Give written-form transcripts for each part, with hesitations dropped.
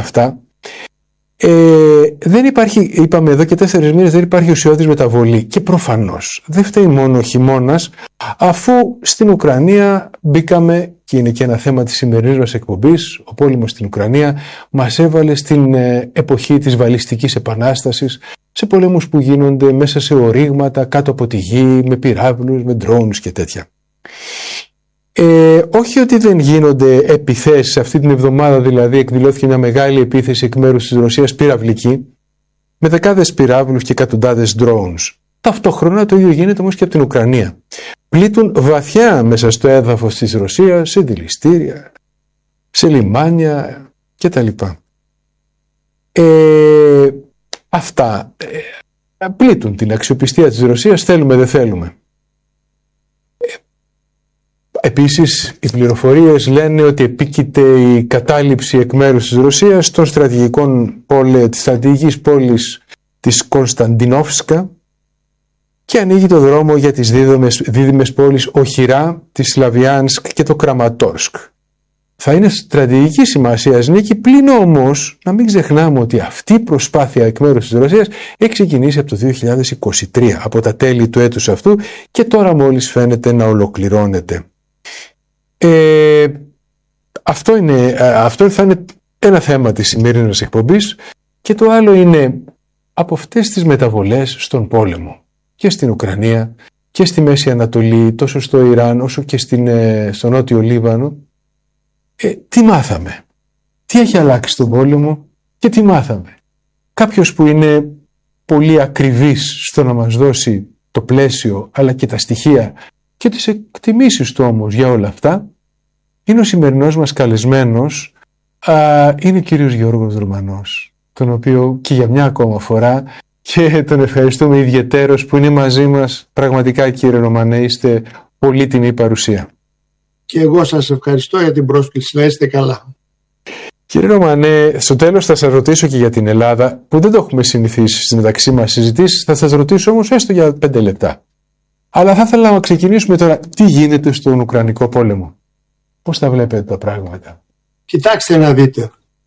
αυτά, δεν υπάρχει, είπαμε εδώ και 4 μήνες, δεν υπάρχει ουσιώδης μεταβολή. Και προφανώς δεν φταίει μόνο ο χειμώνας, αφού στην Ουκρανία μπήκαμε, και είναι και ένα θέμα της σημερινής μας εκπομπής, ο πόλεμος στην Ουκρανία μας έβαλε στην εποχή της βαλιστικής επανάστασης, σε πολέμους που γίνονται μέσα σε ορίγματα, κάτω από τη γη, με πυράβλους, με drones και τέτοια. Όχι ότι δεν γίνονται επιθέσεις. Αυτή την εβδομάδα δηλαδή εκδηλώθηκε μια μεγάλη επίθεση εκ μέρους της Ρωσίας, πυραυλική, με δεκάδες πυράβλους και εκατοντάδες drones. Ταυτόχρονα το ίδιο γίνεται όμως και από την Ουκρανία. Πλήττουν βαθιά μέσα στο έδαφος της Ρωσίας, σε δηληστήρια, σε λιμάνια κτλ. Αυτά πλήττουν την αξιοπιστία της Ρωσίας, θέλουμε δεν θέλουμε. Επίσης, οι πληροφορίες λένε ότι επίκειται η κατάληψη εκ μέρους της Ρωσίας των της στρατηγικής πόλης της Κωνσταντινόφσκα και ανοίγει το δρόμο για τις δίδυμες πόλεις Οχυρά, τη Σλαβιάνσκ και το Κραματόρσκ. Θα είναι στρατηγική σημασίας νίκη, πλην όμως να μην ξεχνάμε ότι αυτή η προσπάθεια εκ μέρους της Ρωσίας έχει ξεκινήσει από το 2023, από τα τέλη του έτους αυτού, και τώρα μόλις φαίνεται να ολοκληρώνεται. Αυτό θα είναι ένα θέμα της σημερινής εκπομπής, και το άλλο είναι από αυτές τις μεταβολές στον πόλεμο και στην Ουκρανία και στη Μέση Ανατολή, τόσο στο Ιράν όσο και στο Νότιο Λίβανο. Τι μάθαμε, τι έχει αλλάξει στον πόλεμο και τι μάθαμε. Κάποιος που είναι πολύ ακριβής στο να μας δώσει το πλαίσιο αλλά και τα στοιχεία και τις εκτιμήσεις του όμως για όλα αυτά είναι ο σημερινός μας καλεσμένος, είναι ο κύριος Γιώργος Ρουμανός, τον οποίο και για μια ακόμα φορά και τον ευχαριστούμε ιδιαιτέρως που είναι μαζί μας. Πραγματικά, κύριε Ρωμανέ, είστε πολύτιμη παρουσία. Και εγώ σας ευχαριστώ για την πρόσκληση, να είστε καλά. Κύριε Ρωμανέ, στο τέλος θα σας ρωτήσω και για την Ελλάδα, που δεν το έχουμε συνηθίσει στις μεταξύ μας συζητήσεις, θα σας ρωτήσω όμως έστω για 5 λεπτά. Αλλά θα ήθελα να ξεκινήσουμε τώρα. Τι γίνεται στον Ουκρανικό πόλεμο? Πώς τα βλέπετε τα πράγματα? Κοιτάξτε να δείτε.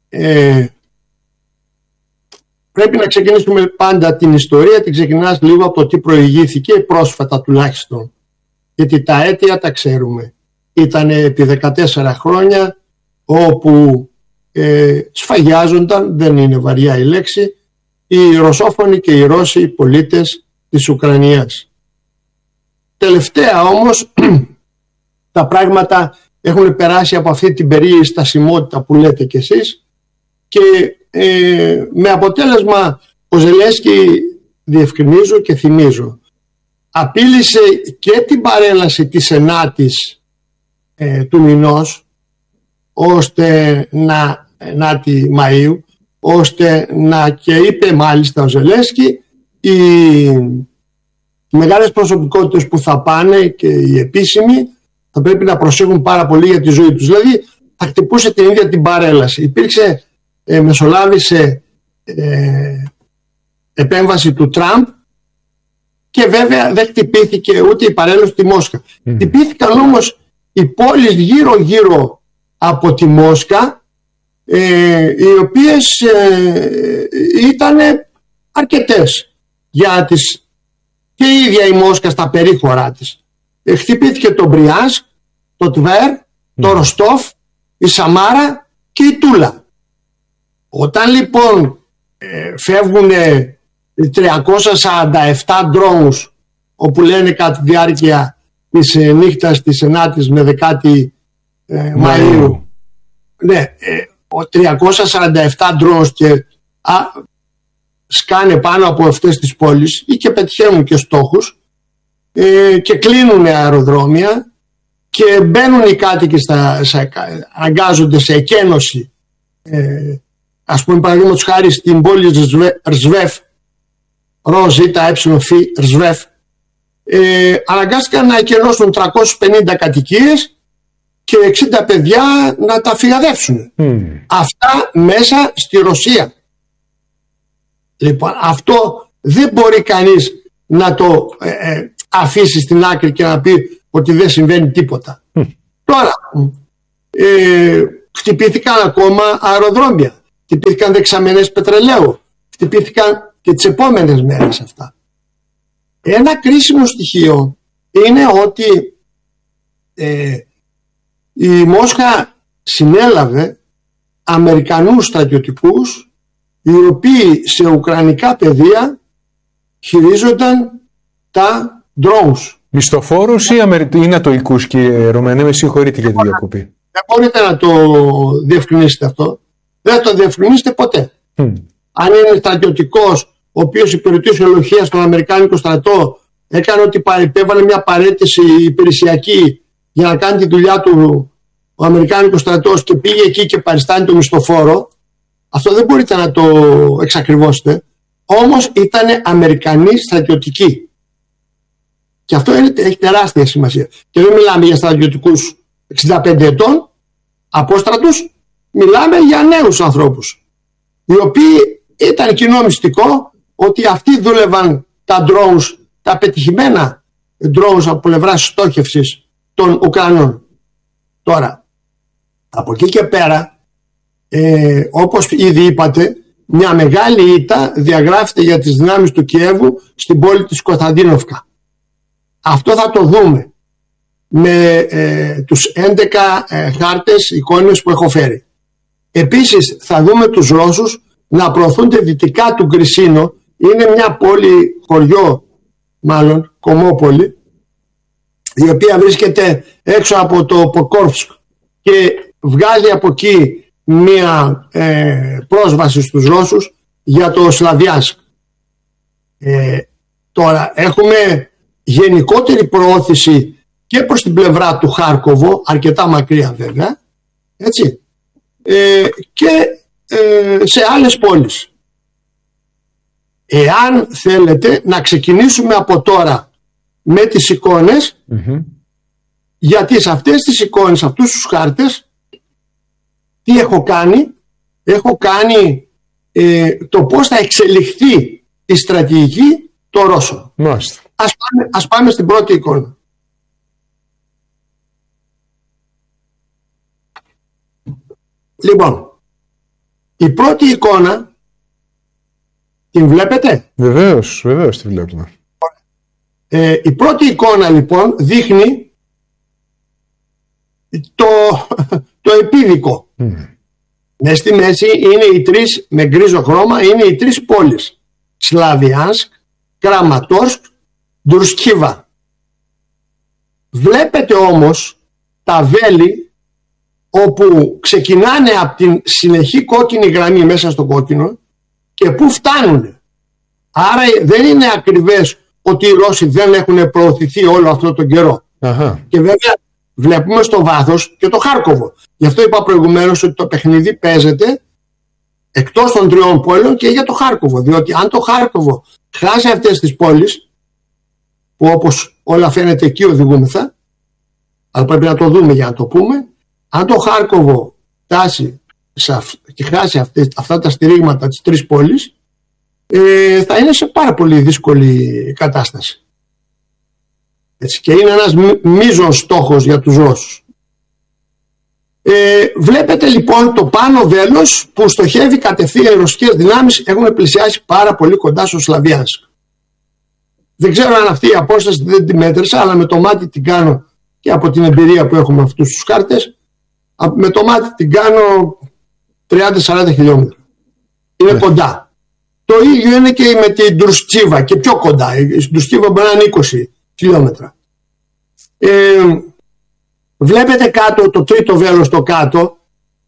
Πρέπει να ξεκινήσουμε πάντα την ιστορία, την ξεκινάς λίγο από το τι προηγήθηκε πρόσφατα τουλάχιστον. Γιατί τα αίτια τα ξέρουμε. Ήταν επί 14 χρόνια όπου σφαγιάζονταν, δεν είναι βαριά η λέξη, οι ρωσόφωνοι και οι Ρώσοι πολίτες της Ουκρανίας. Τελευταία όμως τα πράγματα έχουν περάσει από αυτή την περίεργη στασιμότητα που λέτε κι εσείς, και με αποτέλεσμα ο Ζελένσκι, διευκρινίζω και θυμίζω, απείλησε και την παρέλαση της 9ης του μηνός, ώστε 9η Μαΐου, ώστε και είπε μάλιστα ο Ζελένσκι οι μεγάλες προσωπικότητες που θα πάνε και οι επίσημοι θα πρέπει να προσέχουν πάρα πολύ για τη ζωή τους. Δηλαδή θα χτυπούσε την ίδια την παρέλαση. Μεσολάβησε επέμβαση του Τραμπ και βέβαια δεν χτυπήθηκε ούτε η παρέλαση στη Μόσχα. Χτυπήθηκαν όμως οι πόλεις γύρω-γύρω από τη Μόσχα, οι οποίες ήταν αρκετές για τις, και η ίδια η Μόσχα στα περίχωρά της. Χτυπήθηκε το Μπριάνσκ, το Τβέρ, το Ροστόφ, η Σαμάρα και η Τούλα. Όταν λοιπόν φεύγουν 347 drones, όπου λένε κατά τη διάρκεια της νύχτας της 9ης με 10η Μαΐου, ναι, 347 drones και σκάνε πάνω από αυτές τις πόλεις ή και πετυχαίνουν και στόχους, και κλείνουν αεροδρόμια και μπαίνουν οι κάτοικοι, αναγκάζονται σε εκένωση. Ας πούμε παραδείγματος χάρη στην πόλη Ρσβεφ, Ρσβεφ, αναγκάστηκαν να εκενώσουν 350 κατοικίες και 60 παιδιά να τα φυγαδεύσουν. Αυτά μέσα στη Ρωσία. Λοιπόν, αυτό δεν μπορεί κανείς να το αφήσει στην άκρη και να πει ότι δεν συμβαίνει τίποτα. Τώρα, χτυπήθηκαν ακόμα αεροδρόμια. χτυπήθηκαν δεξαμενές πετρελαίου, χτυπήθηκαν και τις επόμενες μέρες αυτά. Ένα κρίσιμο στοιχείο είναι ότι η Μόσχα συνέλαβε Αμερικανούς στρατιωτικούς, οι οποίοι σε ουκρανικά πεδία χειρίζονταν τα drones. Μισθοφόρους ή ανατολικούς, κύριε Ρωμανέ? Με συγχωρείτε για τη διακοπή. Δεν μπορείτε να το διευκρινίσετε αυτό. Δεν το διευκρινίσετε ποτέ. Αν είναι στρατιωτικός, ο οποίος υπηρετεί ολοχεία στον Αμερικάνικο στρατό, έκανε ότι υπέβαλε μια παραίτηση υπηρεσιακή για να κάνει τη δουλειά του ο Αμερικάνικος στρατός και πήγε εκεί και παριστάνει το μισθοφόρο, αυτό δεν μπορείτε να το εξακριβώσετε. Όμως ήταν Αμερικανοί στρατιωτικοί. Και αυτό έχει τεράστια σημασία. Και δεν μιλάμε για στρατιωτικούς 65 ετών, απόστρατους, μιλάμε για νέους ανθρώπους, οι οποίοι ήταν κοινό μυστικό ότι αυτοί δούλευαν τα drones, τα πετυχημένα drones από πλευράς στόχευσης των Ουκρανών. Τώρα, από εκεί και πέρα, όπως ήδη είπατε, μια μεγάλη ήττα διαγράφεται για τις δυνάμεις του Κιέβου στην πόλη της Κωνσταντίνοφκα. Αυτό θα το δούμε με τους 11 χάρτες, εικόνες που έχω φέρει. Επίσης θα δούμε τους Ρώσους να προωθούνται δυτικά του Γκρισίνο. Είναι μια πόλη, χωριό μάλλον, κομμόπολη, η οποία βρίσκεται έξω από το Ποκόρφσκ και βγάζει από εκεί μια πρόσβαση στους Ρώσους για το Σλαβιάνσκ. Τώρα έχουμε γενικότερη προώθηση και προς την πλευρά του Χάρκοβο, αρκετά μακριά βέβαια, έτσι, και σε άλλες πόλεις. Εάν θέλετε να ξεκινήσουμε από τώρα με τις εικόνες, γιατί σε αυτές τις εικόνες, σε αυτούς τους χάρτες, τι έχω κάνει? Έχω κάνει το πώς θα εξελιχθεί η στρατηγική των Ρώσων. Ας πάμε στην πρώτη εικόνα. Λοιπόν, η πρώτη εικόνα την βλέπετε? Βεβαίως τη βλέπουμε. Η πρώτη εικόνα λοιπόν δείχνει το επίδικο. Μες στη μέση είναι οι τρεις, με γκρίζο χρώμα, είναι οι τρεις πόλεις: Σλαβιάνσκ, Κραματόρσκ, Ντρουσκίβα. Βλέπετε όμως τα βέλη όπου ξεκινάνε από την συνεχή κόκκινη γραμμή μέσα στο κόκκινο και πού φτάνουν. Άρα δεν είναι ακριβές ότι οι Ρώσοι δεν έχουν προωθηθεί όλο αυτό τον καιρό. Και βέβαια βλέπουμε στο βάθος και το Χάρκοβο. Γι' αυτό είπα προηγουμένως ότι το παιχνίδι παίζεται εκτός των τριών πόλεων και για το Χάρκοβο. Διότι αν το Χάρκοβο χάσει αυτές τις πόλεις, που όπως όλα φαίνεται εκεί οδηγούμεθα, αλλά πρέπει να το δούμε για να το πούμε, αν το Χάρκοβο φτάσει και χάσει αυτά τα στηρίγματα της τρεις πόλεις, θα είναι σε πάρα πολύ δύσκολη κατάσταση. Έτσι, και είναι ένας μείζον στόχος για τους Ρώσους. Βλέπετε λοιπόν το πάνω βέλος που στοχεύει κατευθείαν. Οι ρωσικές δυνάμεις έχουν πλησιάσει πάρα πολύ κοντά στο Σλαβιάνσκ. Δεν ξέρω αν αυτή η απόσταση δεν τη μέτρησα, αλλά με το μάτι την κάνω, και από την εμπειρία που έχουμε αυτούς τους χάρτες, με το μάτι την κάνω 30-40 χιλιόμετρα. Είναι κοντά. Το ίδιο είναι και με την Ντρουσκίβα και πιο κοντά. Η Ντρουσκίβα μπορεί να είναι 20 χιλιόμετρα. Βλέπετε κάτω, το τρίτο βέλος το κάτω,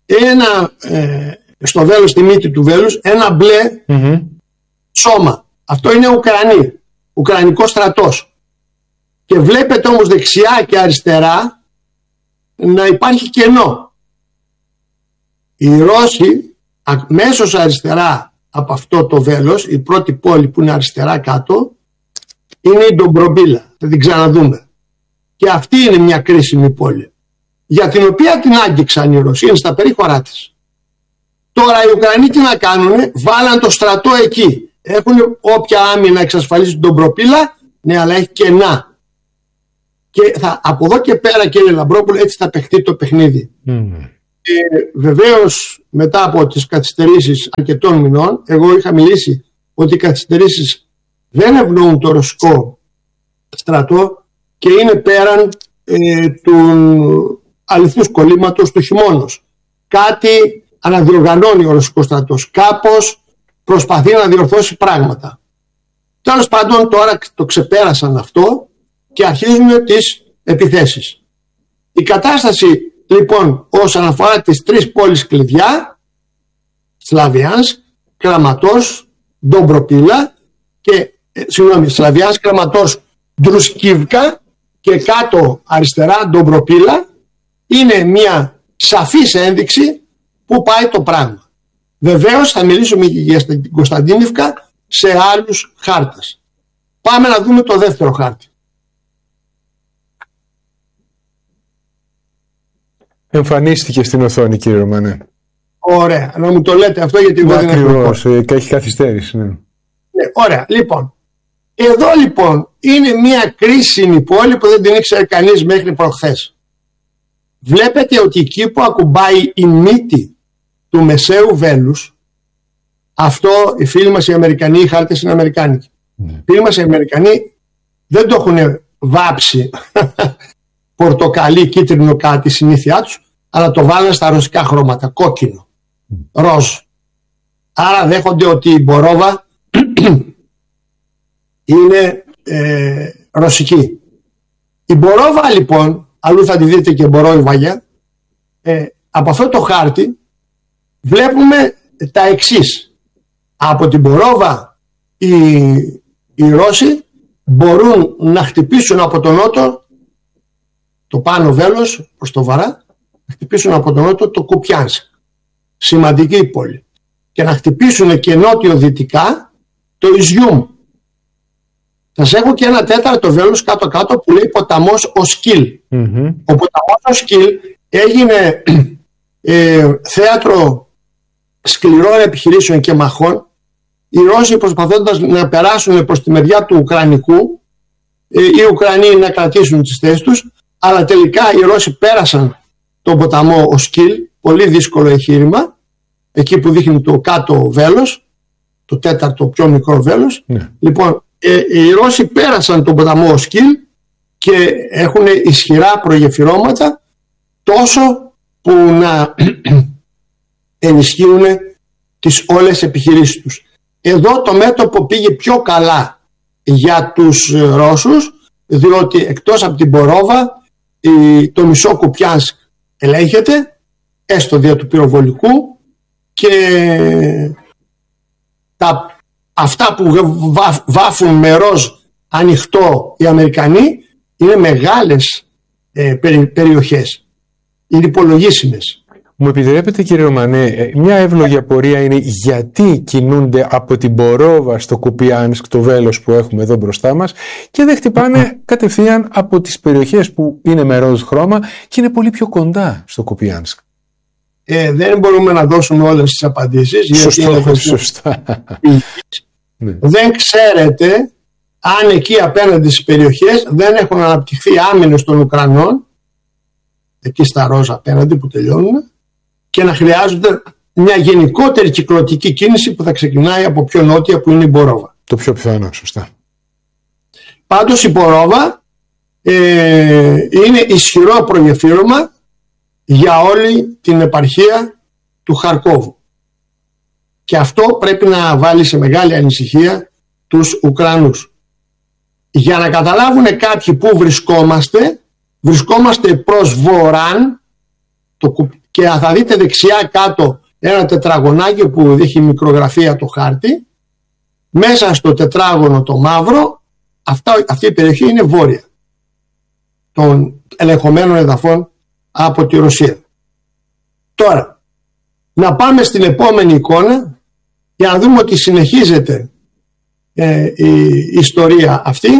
στο βέλος, στη μύτη του βέλους, ένα μπλε σώμα. Αυτό είναι Ουκρανοί, Ουκρανικός στρατός. Και βλέπετε όμως δεξιά και αριστερά να υπάρχει κενό. Οι Ρώσοι αμέσως αριστερά από αυτό το βέλος, η πρώτη πόλη που είναι αριστερά κάτω, είναι η Ντομπρομπίλα. Θα την ξαναδούμε. Και αυτή είναι μια κρίσιμη πόλη, για την οποία την άγγιξαν οι Ρώσοι, είναι στα περίχωρά της. Τώρα οι Ουκρανοί τι να κάνουνε? Βάλαν το στρατό εκεί. Έχουν όποια άμυνα εξασφαλίσει την Ντομπροπίλα, ναι, αλλά έχει κενά. Και από εδώ και πέρα, κύριε Λαμπρόπουλο, έτσι θα παιχτεί το παιχνίδι. βεβαίως μετά από τις καθυστερήσεις αρκετών μηνών, εγώ είχα μιλήσει ότι οι καθυστερήσεις δεν ευνοούν το ρωσικό στρατό και είναι πέραν του αληθινούς κολλήματος του χειμώνος. Κάτι αναδιοργανώνει ο ρωσικός στρατός, κάπως προσπαθεί να διορθώσει πράγματα. Τέλος πάντων, τώρα το ξεπέρασαν αυτό και αρχίζουν τις επιθέσεις. Η κατάσταση λοιπόν όσον αφορά τις 3 πόλεις κλειδιά, Σλαβιάνσκ, Κραματόρσκ, Ντομπροπίλα και Σλαβιάνσκ, Κραματόρσκ, Ντρουσκίβκα και κάτω αριστερά Ντομπροπίλα, είναι μια σαφής ένδειξη που πάει το πράγμα. Βεβαίως θα μιλήσουμε για την Κωνσταντίνιβκα σε άλλους χάρτες. Πάμε να δούμε το δεύτερο χάρτη. Εμφανίστηκε στην οθόνη, κύριε Ρωμανέ. Ωραία, να μου το λέτε αυτό γιατί εγώ δεν έχω. Ακριβώς, έχει καθυστέρηση. Ναι. Ωραία, λοιπόν. Εδώ λοιπόν είναι μια κρίσιμη πόλη που δεν την ήξερε κανείς μέχρι προχθές. Βλέπετε ότι εκεί που ακουμπάει η μύτη του μεσαίου βέλους, αυτό οι φίλοι μας οι Αμερικανοί, οι χάρτες είναι Αμερικάνικοι. Οι φίλοι μας οι Αμερικανοί δεν το έχουν βάψει πορτοκαλί, κίτρινο κάτι συνήθειά τους, αλλά το βάλανε στα ρωσικά χρώματα, κόκκινο, ροζ. Άρα δέχονται ότι η Μπορόβα είναι ρωσική. Η Μπορόβα λοιπόν, αλλού θα τη δείτε και Μπορόιβαγια, από αυτό το χάρτη βλέπουμε τα εξής. Από την Μπορόβα οι Ρώσοι μπορούν να χτυπήσουν από τον νότο το πάνω βέλος προς το βαρά, να χτυπήσουν από τον νότο το Κουπιάνσκ, σημαντική πόλη, και να χτυπήσουν και νότιο-δυτικά το Ιζιούμ. Σας έχω και ένα τέταρτο βέλος κάτω-κάτω που λέει ποταμός Οσκίλ. Ο ποταμός Οσκίλ έγινε θέατρο σκληρών επιχειρήσεων και μαχών. Οι Ρώσοι προσπαθώντας να περάσουν προς τη μεριά του Ουκρανικού, οι Ουκρανοί να κρατήσουν τις θέσεις τους, αλλά τελικά οι Ρώσοι πέρασαν τον ποταμό Οσκίλ, πολύ δύσκολο εγχείρημα, εκεί που δείχνει το κάτω βέλος, το τέταρτο πιο μικρό βέλος. Λοιπόν, οι Ρώσοι πέρασαν τον ποταμό Οσκίλ και έχουν ισχυρά προγεφυρώματα τόσο που να ενισχύουν τις όλες επιχειρήσεις τους. Εδώ το μέτωπο πήγε πιο καλά για τους Ρώσους, διότι εκτός από την Μπορόβα το μισό Κουπιάνσκ ελέγχεται, έστω δια του πυροβολικού, και αυτά που βάφουν με ροζ ανοιχτό οι Αμερικανοί είναι μεγάλες περιοχές, είναι υπολογίσιμες. Μου επιτρέπετε, κύριε Ρωμανέ, μια εύλογη απορία είναι γιατί κινούνται από την Μπορόβα στο Κουπιάνσκ, το βέλος που έχουμε εδώ μπροστά μας, και δεν χτυπάνε κατευθείαν από τις περιοχές που είναι με ροζ χρώμα και είναι πολύ πιο κοντά στο Κουπιάνσκ. Δεν μπορούμε να δώσουμε όλες τις απαντήσεις. Σωστά. Δεν ξέρετε αν εκεί απέναντι στις περιοχές δεν έχουν αναπτυχθεί άμυνες των Ουκρανών, εκεί στα ροζ απέναντι που τελειώνουν, και να χρειάζονται μια γενικότερη κυκλωτική κίνηση που θα ξεκινάει από πιο νότια που είναι η Μπορόβα. Το πιο πιθανό, σωστά. Πάντως η Μπορόβα είναι ισχυρό προγεφύρωμα για όλη την επαρχία του Χαρκόβου. Και αυτό πρέπει να βάλει σε μεγάλη ανησυχία τους Ουκρανούς. Για να καταλάβουν κάποιοι πού βρισκόμαστε προς βορράν, και θα δείτε δεξιά κάτω ένα τετραγωνάκι που δείχνει μικρογραφία το χάρτη. Μέσα στο τετράγωνο το μαύρο, αυτή η περιοχή είναι βόρεια των ελεγχομένων εδαφών από τη Ρωσία. Τώρα, να πάμε στην επόμενη εικόνα για να δούμε ότι συνεχίζεται η ιστορία αυτή.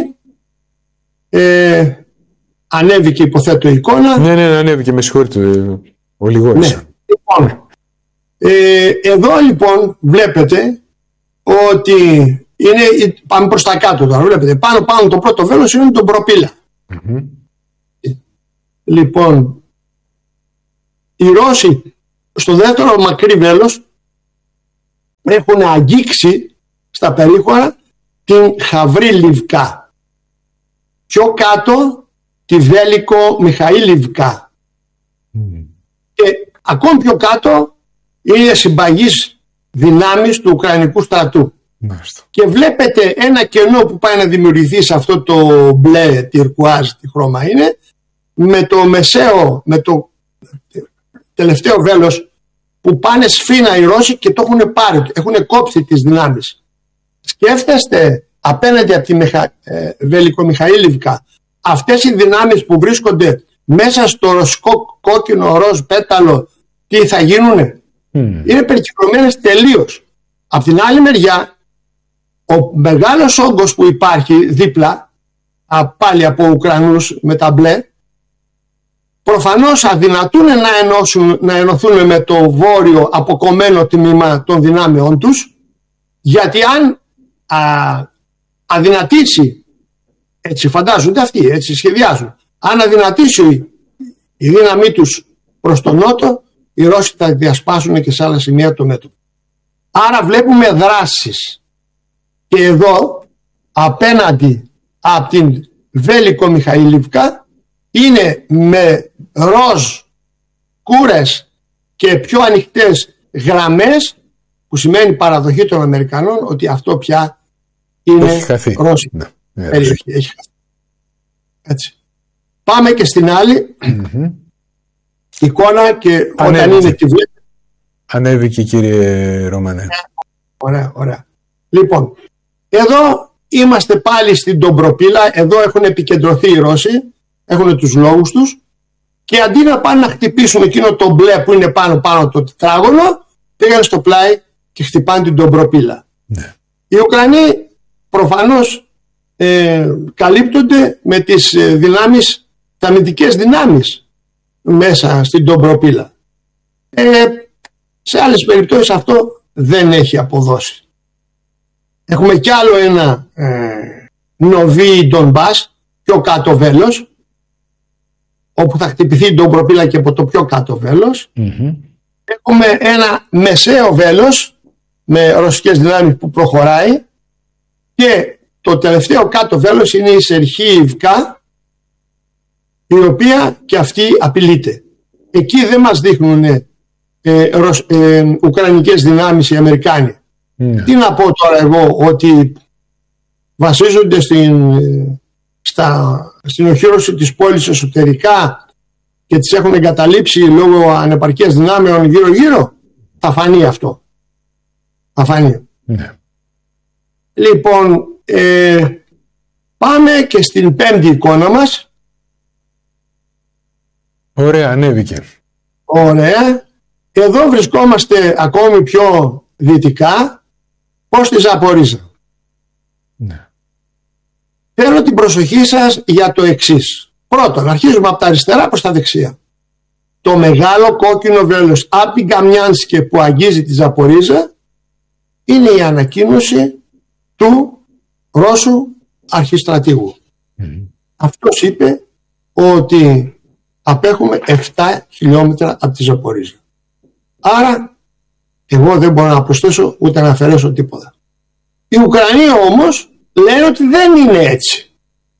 Ανέβηκε, υποθέτω, η εικόνα. Ναι, ανέβηκε, με συγχωρείτε, ολιγόρησα. Ναι. Λοιπόν, εδώ λοιπόν βλέπετε ότι είναι, πάμε προς τα κάτω τώρα, βλέπετε, πάνω το πρώτο βέλος είναι το Προπύλα. Λοιπόν, οι Ρώσοι στο δεύτερο μακρύ βέλος έχουν αγγίξει στα περίχωρα την Χαβρίλιβκα. Πιο κάτω τη Βέλικο-Μιχαήλιβκα. Και ακόμη πιο κάτω είναι συμπαγής δυνάμεις του Ουκρανικού στρατού. Και βλέπετε ένα κενό που πάει να δημιουργηθεί σε αυτό το μπλε τυρκουάζ, τι χρώμα είναι, με το μεσαίο, με το τελευταίο βέλος που πάνε σφήνα οι Ρώσοι και το έχουν πάρει, έχουν κόψει τις δυνάμεις. Σκέφτεστε απέναντι από τη Βελικο-Μιχαήλιβκα αυτές οι δυνάμεις που βρίσκονται μέσα στο κόκκινο ροζ πέταλο, τι θα γίνουνε? Είναι περικυκλωμένες τελείως. Απ' την άλλη μεριά, ο μεγάλος όγκος που υπάρχει δίπλα, πάλι από Ουκρανούς με τα μπλε, προφανώς αδυνατούν να ενωθούν με το βόρειο αποκομμένο τμήμα των δυνάμεών τους, γιατί αν αδυνατήσει, έτσι φαντάζονται αυτοί, έτσι σχεδιάζουν, αν αδυνατήσει η δύναμή τους προς τον νότο, οι Ρώσοι θα διασπάσουν και σε άλλα σημεία το μέτωπο. Άρα βλέπουμε δράσεις. Και εδώ απέναντι από την Βέλικο-Μιχαήλιβκα είναι με ροζ κούρες και πιο ανοιχτές γραμμές, που σημαίνει παραδοχή των Αμερικανών ότι αυτό πια είναι Ρώσικη περιοχή. Έχει χαθεί. Έτσι. Πάμε και στην άλλη εικόνα και όταν είναι τη βλέπετε. Ανέβηκε, κύριε Ρωμανέ. Ωραία. Λοιπόν, εδώ είμαστε πάλι στην Ντομπροπίλα. Εδώ έχουν επικεντρωθεί οι Ρώσοι, έχουν τους λόγους τους, και αντί να πάνε να χτυπήσουν εκείνο το μπλε που είναι πάνω το τετράγωνο, πήγαν στο πλάι και χτυπάνε την Ντομπροπίλα. Ναι. Οι Ουκρανοί προφανώς καλύπτονται με τις δυνάμεις, τα αμυντικές δυνάμεις μέσα στην Ντομπροπίλα. Σε άλλες περιπτώσεις αυτό δεν έχει αποδώσει. Έχουμε κι άλλο ένα Νοβί Ντονμπάς, πιο κάτω βέλος, όπου θα χτυπηθεί η Ντομπροπίλα και από το πιο κάτω βέλος. Έχουμε ένα μεσαίο βέλος με ρωσικές δυνάμεις που προχωράει, και το τελευταίο κάτω βέλος είναι η Σερχίιβκα, η οποία και αυτή απειλείται. Εκεί δεν μας δείχνουν ουκρανικές δυνάμεις οι Αμερικάνοι. Τι να πω τώρα εγώ, ότι βασίζονται στην οχύρωση της πόλης εσωτερικά και τις έχουν εγκαταλείψει λόγω ανεπαρκείας δυνάμεων γύρω-γύρω? Θα φανεί αυτό. Θα φανεί. Λοιπόν, πάμε και στην πέμπτη εικόνα μας. Ωραία, ανέβηκε. Ωραία. Εδώ βρισκόμαστε ακόμη πιο δυτικά, ως στη Ζαπορίζα. Θέλω την προσοχή σας για το εξής. Πρώτον, αρχίζουμε από τα αριστερά προς τα δεξιά. Το μεγάλο κόκκινο βέλος από την Καμιάνσκε που αγγίζει τη Ζαπορίζα είναι η ανακοίνωση του Ρώσου αρχιστρατήγου. Αυτός είπε ότι απέχουμε 7 χιλιόμετρα από τη Ζαπορίζα. Άρα εγώ δεν μπορώ να προσθέσω ούτε να αφαιρέσω τίποτα. Οι Ουκρανοί όμως λένε ότι δεν είναι έτσι.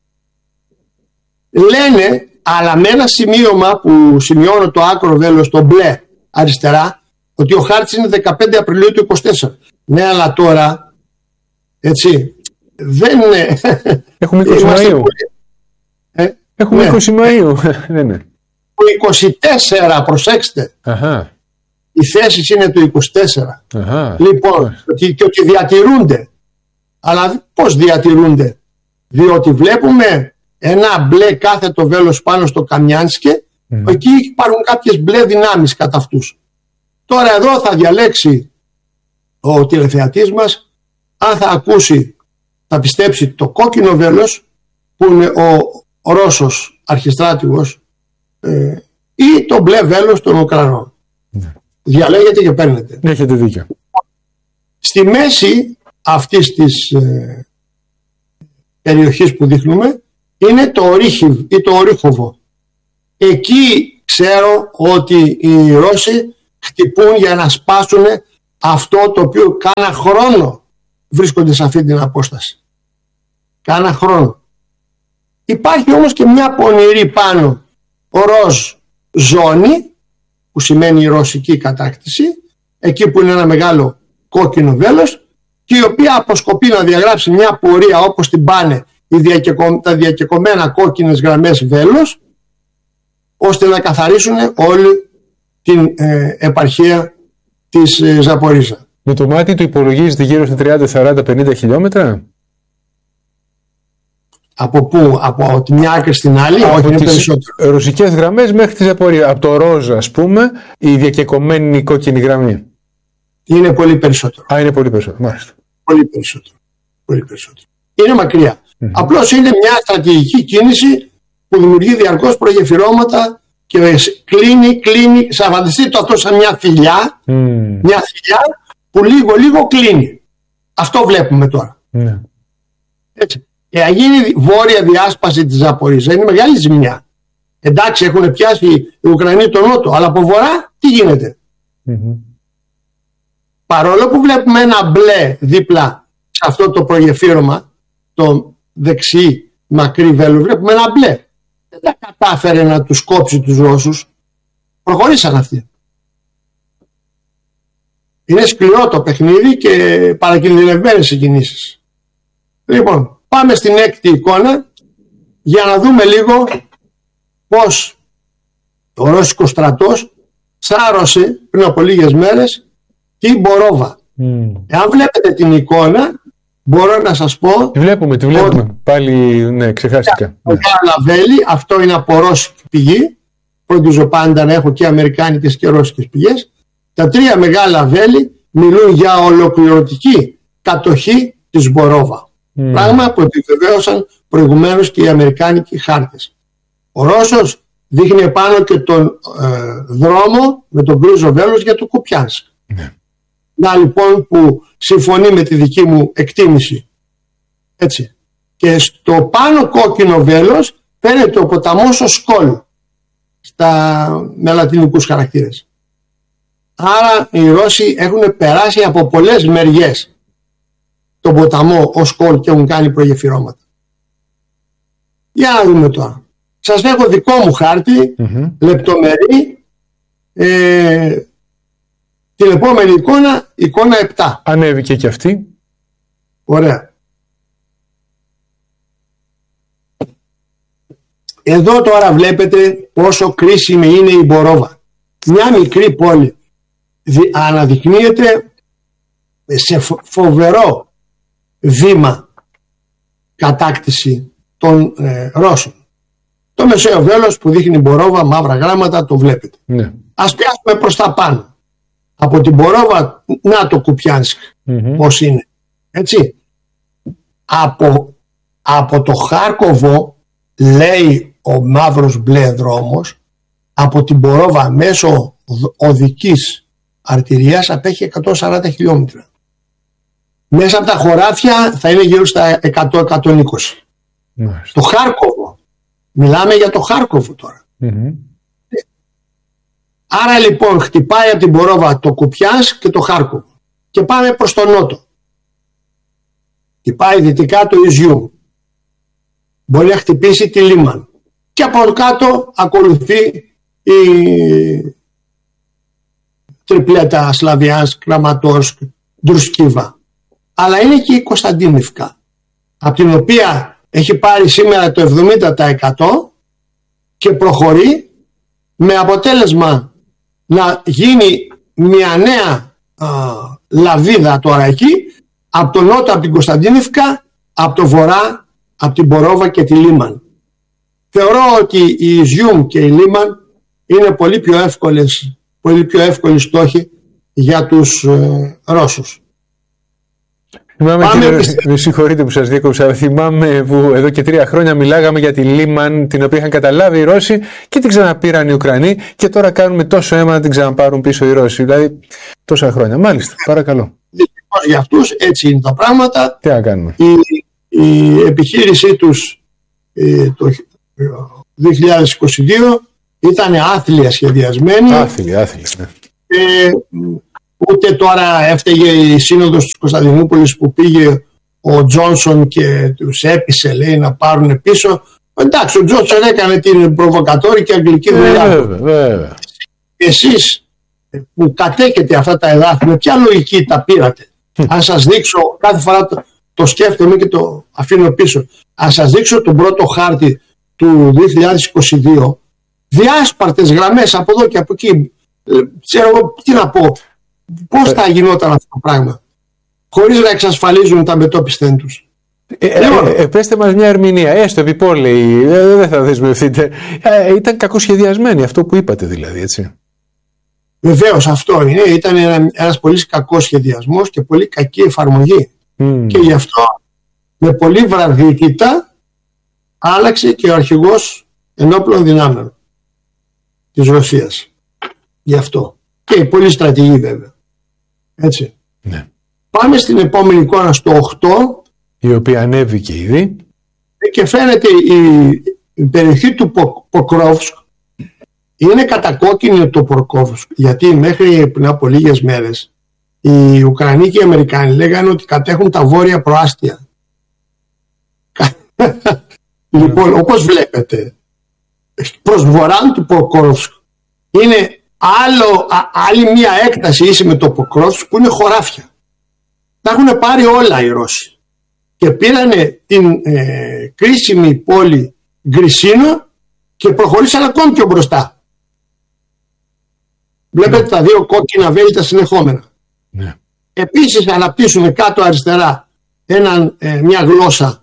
Λένε, αλλά με ένα σημείωμα που σημειώνω το άκρο βέλος, το μπλε αριστερά, ότι ο χάρτης είναι 15 Απριλίου του 24. Ναι, αλλά τώρα, έτσι, δεν είναι. Έχουμε 20 Μαΐου. Έχουμε 20 Μαΐου. Το 24, προσέξτε. Οι θέσεις είναι το 24. Λοιπόν, και ότι διατηρούνται. Αλλά πώς διατηρούνται? Διότι βλέπουμε ένα μπλε κάθετο βέλος πάνω στο Καμιάνσκε, εκεί υπάρχουν κάποιες μπλε δυνάμεις κατά αυτούς. Τώρα εδώ θα διαλέξει ο τηλεθεατής μας αν θα ακούσει, θα πιστέψει το κόκκινο βέλος που είναι ο Ρώσος αρχιστράτηγος ή το μπλε βέλος των Ουκρανών. Διαλέγετε και παίρνετε. Έχετε δίκιο. Στη μέση αυτής της περιοχής που δείχνουμε είναι το Ορίχιβ ή το Ορίχοβο. Εκεί ξέρω ότι οι Ρώσοι χτυπούν για να σπάσουν αυτό το οποίο κάνα χρόνο βρίσκονται σε αυτή την απόσταση. Κάνα χρόνο. Υπάρχει όμως και μια πονηρή πάνω ροζ ζώνη, που σημαίνει η ρωσική κατάκτηση, εκεί που είναι ένα μεγάλο κόκκινο βέλος, και η οποία αποσκοπεί να διαγράψει μια πορεία όπως την πάνε τα διακεκομένα κόκκινες γραμμές βέλος, ώστε να καθαρίσουν όλη την επαρχία της Ζαπορίζα. Με το μάτι του υπολογίζεται γύρω στα 30, 40, 50 χιλιόμετρα. Από πού? Από τη μια άκρη στην άλλη? Όχι, είναι περισσότερο. Ρωσικές γραμμές μέχρι τη Ζαπορίζα. Από το ροζ, ας πούμε, η διακεκομένη κόκκινη γραμμή. Είναι πολύ περισσότερο. Είναι πολύ περισσότερο. Μάλιστα. Πολύ περισσότερο. Πολύ περισσότερο. Είναι μακριά. Απλώς είναι μια στρατηγική κίνηση που δημιουργεί διαρκώς προγεφυρώματα και κλείνει. Φανταστείτε το αυτό σαν μια θηλιά. Μια θηλιά που λίγο κλείνει. Αυτό βλέπουμε τώρα. Έτσι. Και να γίνει βόρεια διάσπαση της Ζαπορίζα είναι μεγάλη ζημιά. Εντάξει, έχουν πιάσει οι Ουκρανοί τον νότο, αλλά από βορρά τι γίνεται? Παρόλο που βλέπουμε ένα μπλε δίπλα σε αυτό το προγεφύρωμα, το δεξί μακρύ βέλος, βλέπουμε ένα μπλε. Δεν τα κατάφερε να τους κόψει τους Ρώσους. Προχωρήσαν αυτοί. Είναι σκληρό το παιχνίδι και παρακινδυνευμένες οι κινήσεις. Λοιπόν, πάμε στην έκτη εικόνα για να δούμε λίγο πώς ο Ρώσικος στρατός σάρωσε πριν από λίγες μέρες την Μπορόβα. Εάν βλέπετε την εικόνα, μπορώ να σας πω... Τη βλέπουμε. Πάλι, ναι, ξεχάστηκα. Λαβέλη, αυτό είναι από ρώσικη πηγή. Φροντίζω πάντα να έχω και αμερικάνικες και ρώσικες πηγές. Τα τρία μεγάλα βέλη μιλούν για ολοκληρωτική κατοχή της Μπορόβα. Πράγμα που επιβεβαίωσαν προηγουμένως και οι αμερικάνικοι χάρτες. Ο Ρώσος δείχνει επάνω και τον δρόμο με τον γκρίζο βέλος για το Κουπιάνσκ. Να λοιπόν που συμφωνεί με τη δική μου εκτίμηση. Έτσι. Και στο πάνω κόκκινο βέλος φαίνεται ο ποταμός ο Σκόλ με λατινικούς χαρακτήρες. Άρα οι Ρώσοι έχουν περάσει από πολλές μεριές τον ποταμό ο Σκόλ και έχουν κάνει προγεφυρώματα. Για να δούμε τώρα. Σας έχω δικό μου χάρτη, λεπτομερή. Την επόμενη εικόνα 7. Ανέβηκε και αυτή. Ωραία. Εδώ τώρα βλέπετε πόσο κρίσιμη είναι η Μπορόβα. Μια μικρή πόλη αναδεικνύεται σε φοβερό βήμα κατάκτηση των Ρώσων. Το μεσαίο βέλος που δείχνει Μπορόβα, μαύρα γράμματα, το βλέπετε. Ναι. Ας πιάσουμε προς τα πάνω. Από την Μπορόβα, να το Κουπιάνσκ, πώς είναι. Έτσι. Από το Χάρκοβο, λέει ο μαύρος μπλε δρόμος, από την Μπορόβα μέσω οδικής αρτηρίας απέχει 140 χιλιόμετρα. Μέσα από τα χωράφια θα είναι γύρω στα 100-120. Το Χάρκοβο. Μιλάμε για το Χάρκοβο τώρα. Άρα λοιπόν χτυπάει από την Μπορόβα το Κουπιάνσκ και το Χάρκοβο. Και πάμε προς τον νότο. Χτυπάει δυτικά το Ιζιούμ. Μπορεί να χτυπήσει τη Λίμαν. Και από κάτω ακολουθεί η τριπλέτα Σλαβιάνσκ, Κραματόρσκ, Ντρουσκίβα. Αλλά είναι και η Κωνσταντίνιφκα, από την οποία έχει πάρει σήμερα το 70% και προχωρεί, με αποτέλεσμα να γίνει μια νέα λαβίδα τώρα εκεί, από τον νότο από την Κωνσταντίνιφκα, από το βορρά από την Μπορόβα και τη Λίμαν. Θεωρώ ότι η Ιζιούμ και η Λίμαν είναι πολύ πιο εύκολοι στόχοι για τους Ρώσους. Με συγχωρείτε που σας δίκοψα. Θυμάμαι που εδώ και 3 χρόνια μιλάγαμε για τη Λίμαν, την οποία είχαν καταλάβει οι Ρώσοι και την ξαναπήραν οι Ουκρανοί, και τώρα κάνουμε τόσο αίμα να την ξαναπάρουν πίσω οι Ρώσοι. Δηλαδή τόσα χρόνια. Μάλιστα, παρακαλώ. Δυστυχώς για αυτούς έτσι είναι τα πράγματα. Τι να κάνουμε. Η επιχείρησή τους το 2022 ήταν άθλια σχεδιασμένη. Άθλια, ναι. Ούτε τώρα έφταιγε η σύνοδος της Κωνσταντινούπολης που πήγε ο Τζόνσον και τους έπεισε, λέει, να πάρουν πίσω. Εντάξει, ο Τζόνσον έκανε την προβοκατόρικη αγγλική δουλειά. Εσείς που κατέχετε αυτά τα εδάφη, με ποια λογική τα πήρατε? Αν σας δείξω, κάθε φορά το σκέφτομαι και το αφήνω πίσω, αν σας δείξω τον πρώτο χάρτη του 2022, διάσπαρτες γραμμές από εδώ και από εκεί, ξέρω εγώ τι να πω, πώς θα γινόταν αυτό το πράγμα χωρίς να εξασφαλίζουν τα μετώπιστεν τους? Πέστε μας μια ερμηνεία, έστω επιπόλαιη, δεν θα δεσμευτείτε. Ήταν κακοσχεδιασμένη αυτό που είπατε, δηλαδή, έτσι. Βεβαίως, αυτό είναι. Ήταν ένας πολύ κακός σχεδιασμός και πολύ κακή εφαρμογή. Και γι' αυτό με πολύ βραδύτητα άλλαξε και ο αρχηγός ενόπλων δυνάμεων της Ρωσίας. Γι' αυτό. Και οι πολλοί στρατηγοί, βέβαια. Έτσι. Ναι. Πάμε στην επόμενη εικόνα, στο 8. Η οποία ανέβηκε ήδη. Και φαίνεται η περιοχή του Ποκρόβσκ. Είναι κατακόκκινη το Ποκρόβσκ, γιατί μέχρι πριν από λίγες μέρες οι Ουκρανοί και οι Αμερικάνοι λέγανε ότι κατέχουν τα βόρεια προάστια. Λοιπόν, όπως βλέπετε, προς βορράν του Ποκρόβσκ είναι άλλη μια έκταση ίση με το Ποκρόβσκ που είναι χωράφια. Τα έχουν πάρει όλα οι Ρώσοι και πήρανε την κρίσιμη πόλη Γκρισίνο και προχωρήσαν ακόμη πιο μπροστά. Βλέπετε τα δύο κόκκινα βέλη τα συνεχόμενα. Ναι. Επίσης αναπτύσσουν κάτω αριστερά μια γλώσσα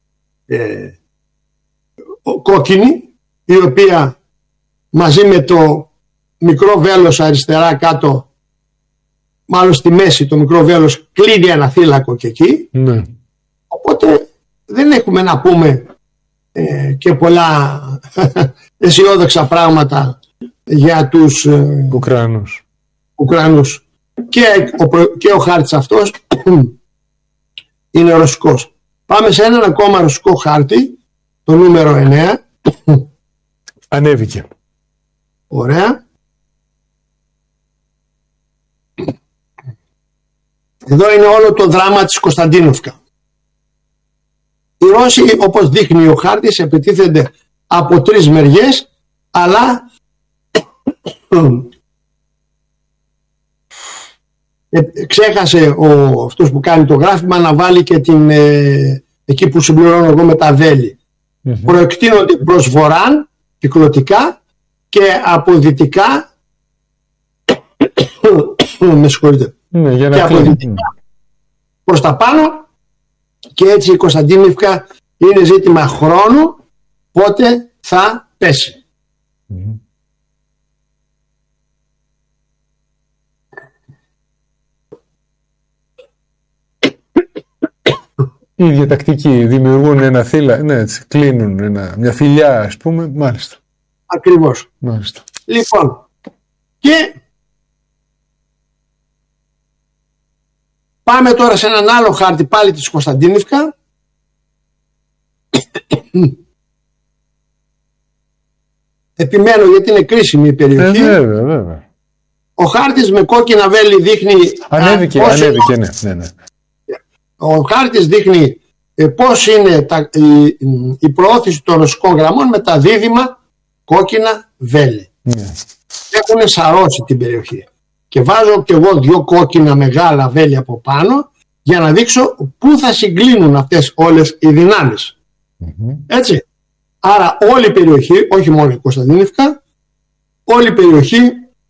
κόκκινη, η οποία μαζί με το μικρό βέλος αριστερά κάτω, μάλλον στη μέση το μικρό βέλος, κλείνει ένα θύλακο και εκεί. Ναι. Οπότε δεν έχουμε να πούμε και πολλά αισιόδοξα πράγματα για τους Ουκρανούς. Και ο χάρτης αυτός είναι ρωσικός. Πάμε σε έναν ακόμα ρωσικό χάρτη, το νούμερο 9. Ανέβηκε. Ωραία. Εδώ είναι όλο το δράμα της Κωνσταντίνοφκα. Οι Ρώσοι, όπως δείχνει ο χάρτης, επιτίθενται από τρεις μεριές, αλλά ξέχασε αυτός που κάνει το γράφημα να βάλει και εκεί που συμπληρώνω εγώ με τα βέλη. Προεκτείνονται προς βορράν κυκλωτικά και από δυτικά με συγχωρείτε, και από δυτικά προς τα πάνω, και έτσι η Κωνσταντίνιφκα είναι ζήτημα χρόνου πότε θα πέσει. Η ίδια τακτική, δημιουργούν ένα θύλα, ναι, έτσι, κλείνουν μια θηλιά, ας πούμε, μάλιστα. Ακριβώς. Μάλιστα. Λοιπόν, και πάμε τώρα σε έναν άλλο χάρτη πάλι της Κωνσταντίνιφκα. Επιμένω γιατί είναι κρίσιμη η περιοχή. Βέβαια. Ο χάρτης με κόκκινα βέλη δείχνει... Ανέβηκε, ναι. Ο χάρτης δείχνει πώς είναι η προώθηση των ρωσικών γραμμών με τα δίδυμα κόκκινα βέλη. Έχουν σαρώσει την περιοχή. Και βάζω και εγώ δύο κόκκινα μεγάλα βέλη από πάνω για να δείξω πού θα συγκλίνουν αυτές όλες οι δυνάμεις. Έτσι. Άρα όλη η περιοχή, όχι μόνο η Κωνσταντίνιφκα, όλη η περιοχή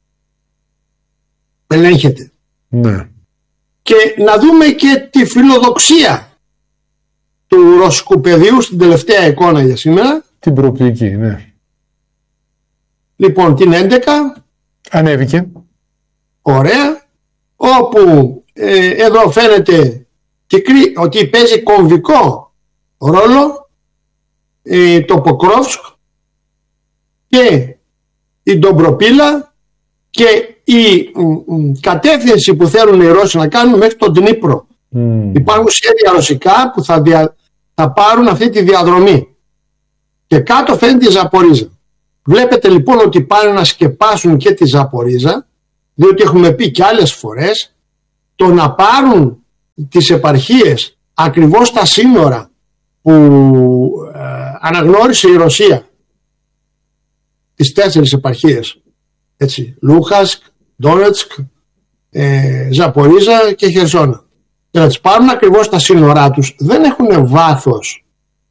ελέγχεται. Ναι. Και να δούμε και τη φιλοδοξία του ρωσικού πεδίου στην τελευταία εικόνα για σήμερα. Την προοπτική, ναι. Λοιπόν, την 11. Ανέβηκε. Ωραία. Όπου εδώ φαίνεται ότι παίζει κομβικό ρόλο το Ποκρόβσκ και η Ντομπροπίλα και η κατεύθυνση που θέλουν οι Ρώσοι να κάνουν μέχρι τον Ντνίπρο. Υπάρχουν σχέδια ρωσικά που θα πάρουν αυτή τη διαδρομή. Και κάτω φαίνεται η Ζαπορίζα. Βλέπετε λοιπόν ότι πάνε να σκεπάσουν και τη Ζαπορίζα, διότι έχουμε πει και άλλες φορές, το να πάρουν τις επαρχίες ακριβώς στα σύνορα που αναγνώρισε η Ρωσία, τις 4 επαρχίες, έτσι, Λούχασκ, Ντόνετσκ, Ζαπορίζα και Χερσόνα, και να τις πάρουν ακριβώς στα σύνορά τους, δεν έχουν βάθος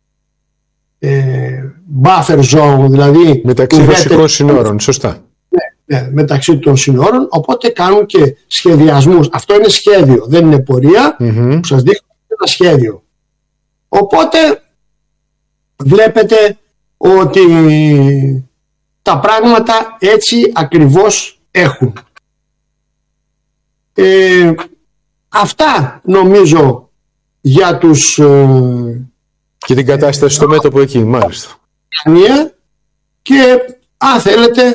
buffer zone, δηλαδή μεταξύ ρωσικών σύνορων, σωστά. Ναι, μεταξύ των σύνορων, οπότε κάνουν και σχεδιασμούς. Αυτό είναι σχέδιο, δεν είναι πορεία, που σας δείχνω ένα σχέδιο. Οπότε βλέπετε ότι τα πράγματα έτσι ακριβώς έχουν. Αυτά νομίζω για τους... και την κατάσταση στο μέτωπο εκεί, μάλιστα. Και αν θέλετε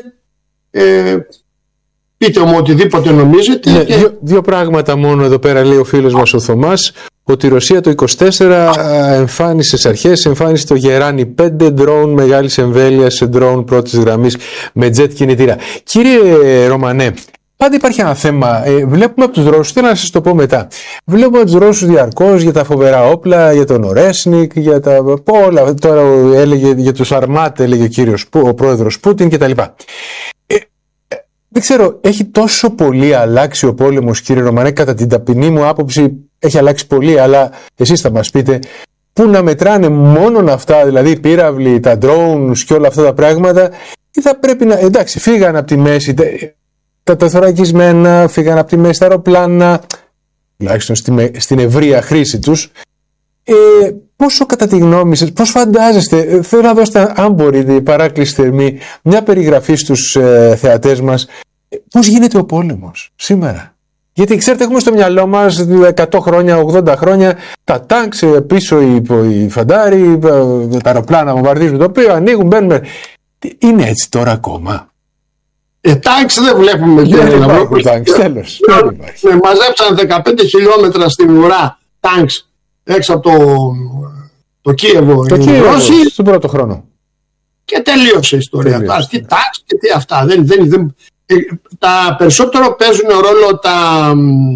πείτε μου οτιδήποτε νομίζετε. Ναι, δύο πράγματα μόνο εδώ πέρα λέει ο φίλος μας ο Θωμάς, ότι η Ρωσία το 24 εμφάνισε στις αρχές, εμφάνισε το Γεράνι 5 drone μεγάλης εμβέλειας, σε drone πρώτης γραμμής με jet κινητήρα. Κύριε Ρωμανέ, πάντα υπάρχει ένα θέμα. Βλέπουμε από τους Ρώσους, θέλω να σας το πω μετά. Βλέπουμε από τους Ρώσους διαρκώς για τα φοβερά όπλα, για τον Ορέσνικ, για τα όλα. Τώρα έλεγε για τους Αρμάτ, έλεγε ο πρόεδρος Πούτιν κτλ. Δεν ξέρω, έχει τόσο πολύ αλλάξει ο πόλεμος, κύριε Ρωμανέ, κατά την ταπεινή μου άποψη έχει αλλάξει πολύ, αλλά εσείς θα μας πείτε πού να μετράνε μόνον αυτά, δηλαδή οι πύραυλοι, τα drones και όλα αυτά τα πράγματα, ή θα πρέπει να, εντάξει, φύγαν από τη μέση τα τεθωρακισμένα, φύγαν από τη μέση τα αεροπλάνα, τουλάχιστον στην ευρεία χρήση τους. Πόσο κατά τη γνώμη σας, πώς φαντάζεστε, θέλω να δώσετε, αν μπορείτε, παράκληση θερμή, μια περιγραφή στους θεατές μας, πώς γίνεται ο πόλεμος σήμερα. Γιατί ξέρετε, έχουμε στο μυαλό μας 100 χρόνια, 80 χρόνια, τα τάγκς πίσω οι φαντάροι, τα αεροπλάνα βομβαρδίζουν το οποίο, ανοίγουν, μπαίνουν. Είναι έτσι τώρα ακόμα? Τάγκς δεν βλέπουμε. Δεν υπάρχουν τάγκς, τέλος. Μαζέψαν 15 χιλιόμετρα στην ουρά τάγκς έξω από το Κίεβο, στον πρώτο χρόνο. Και τελείωσε η ιστορία. Τι τάξη και τι αυτά. Τα περισσότερο παίζουν ρόλο τα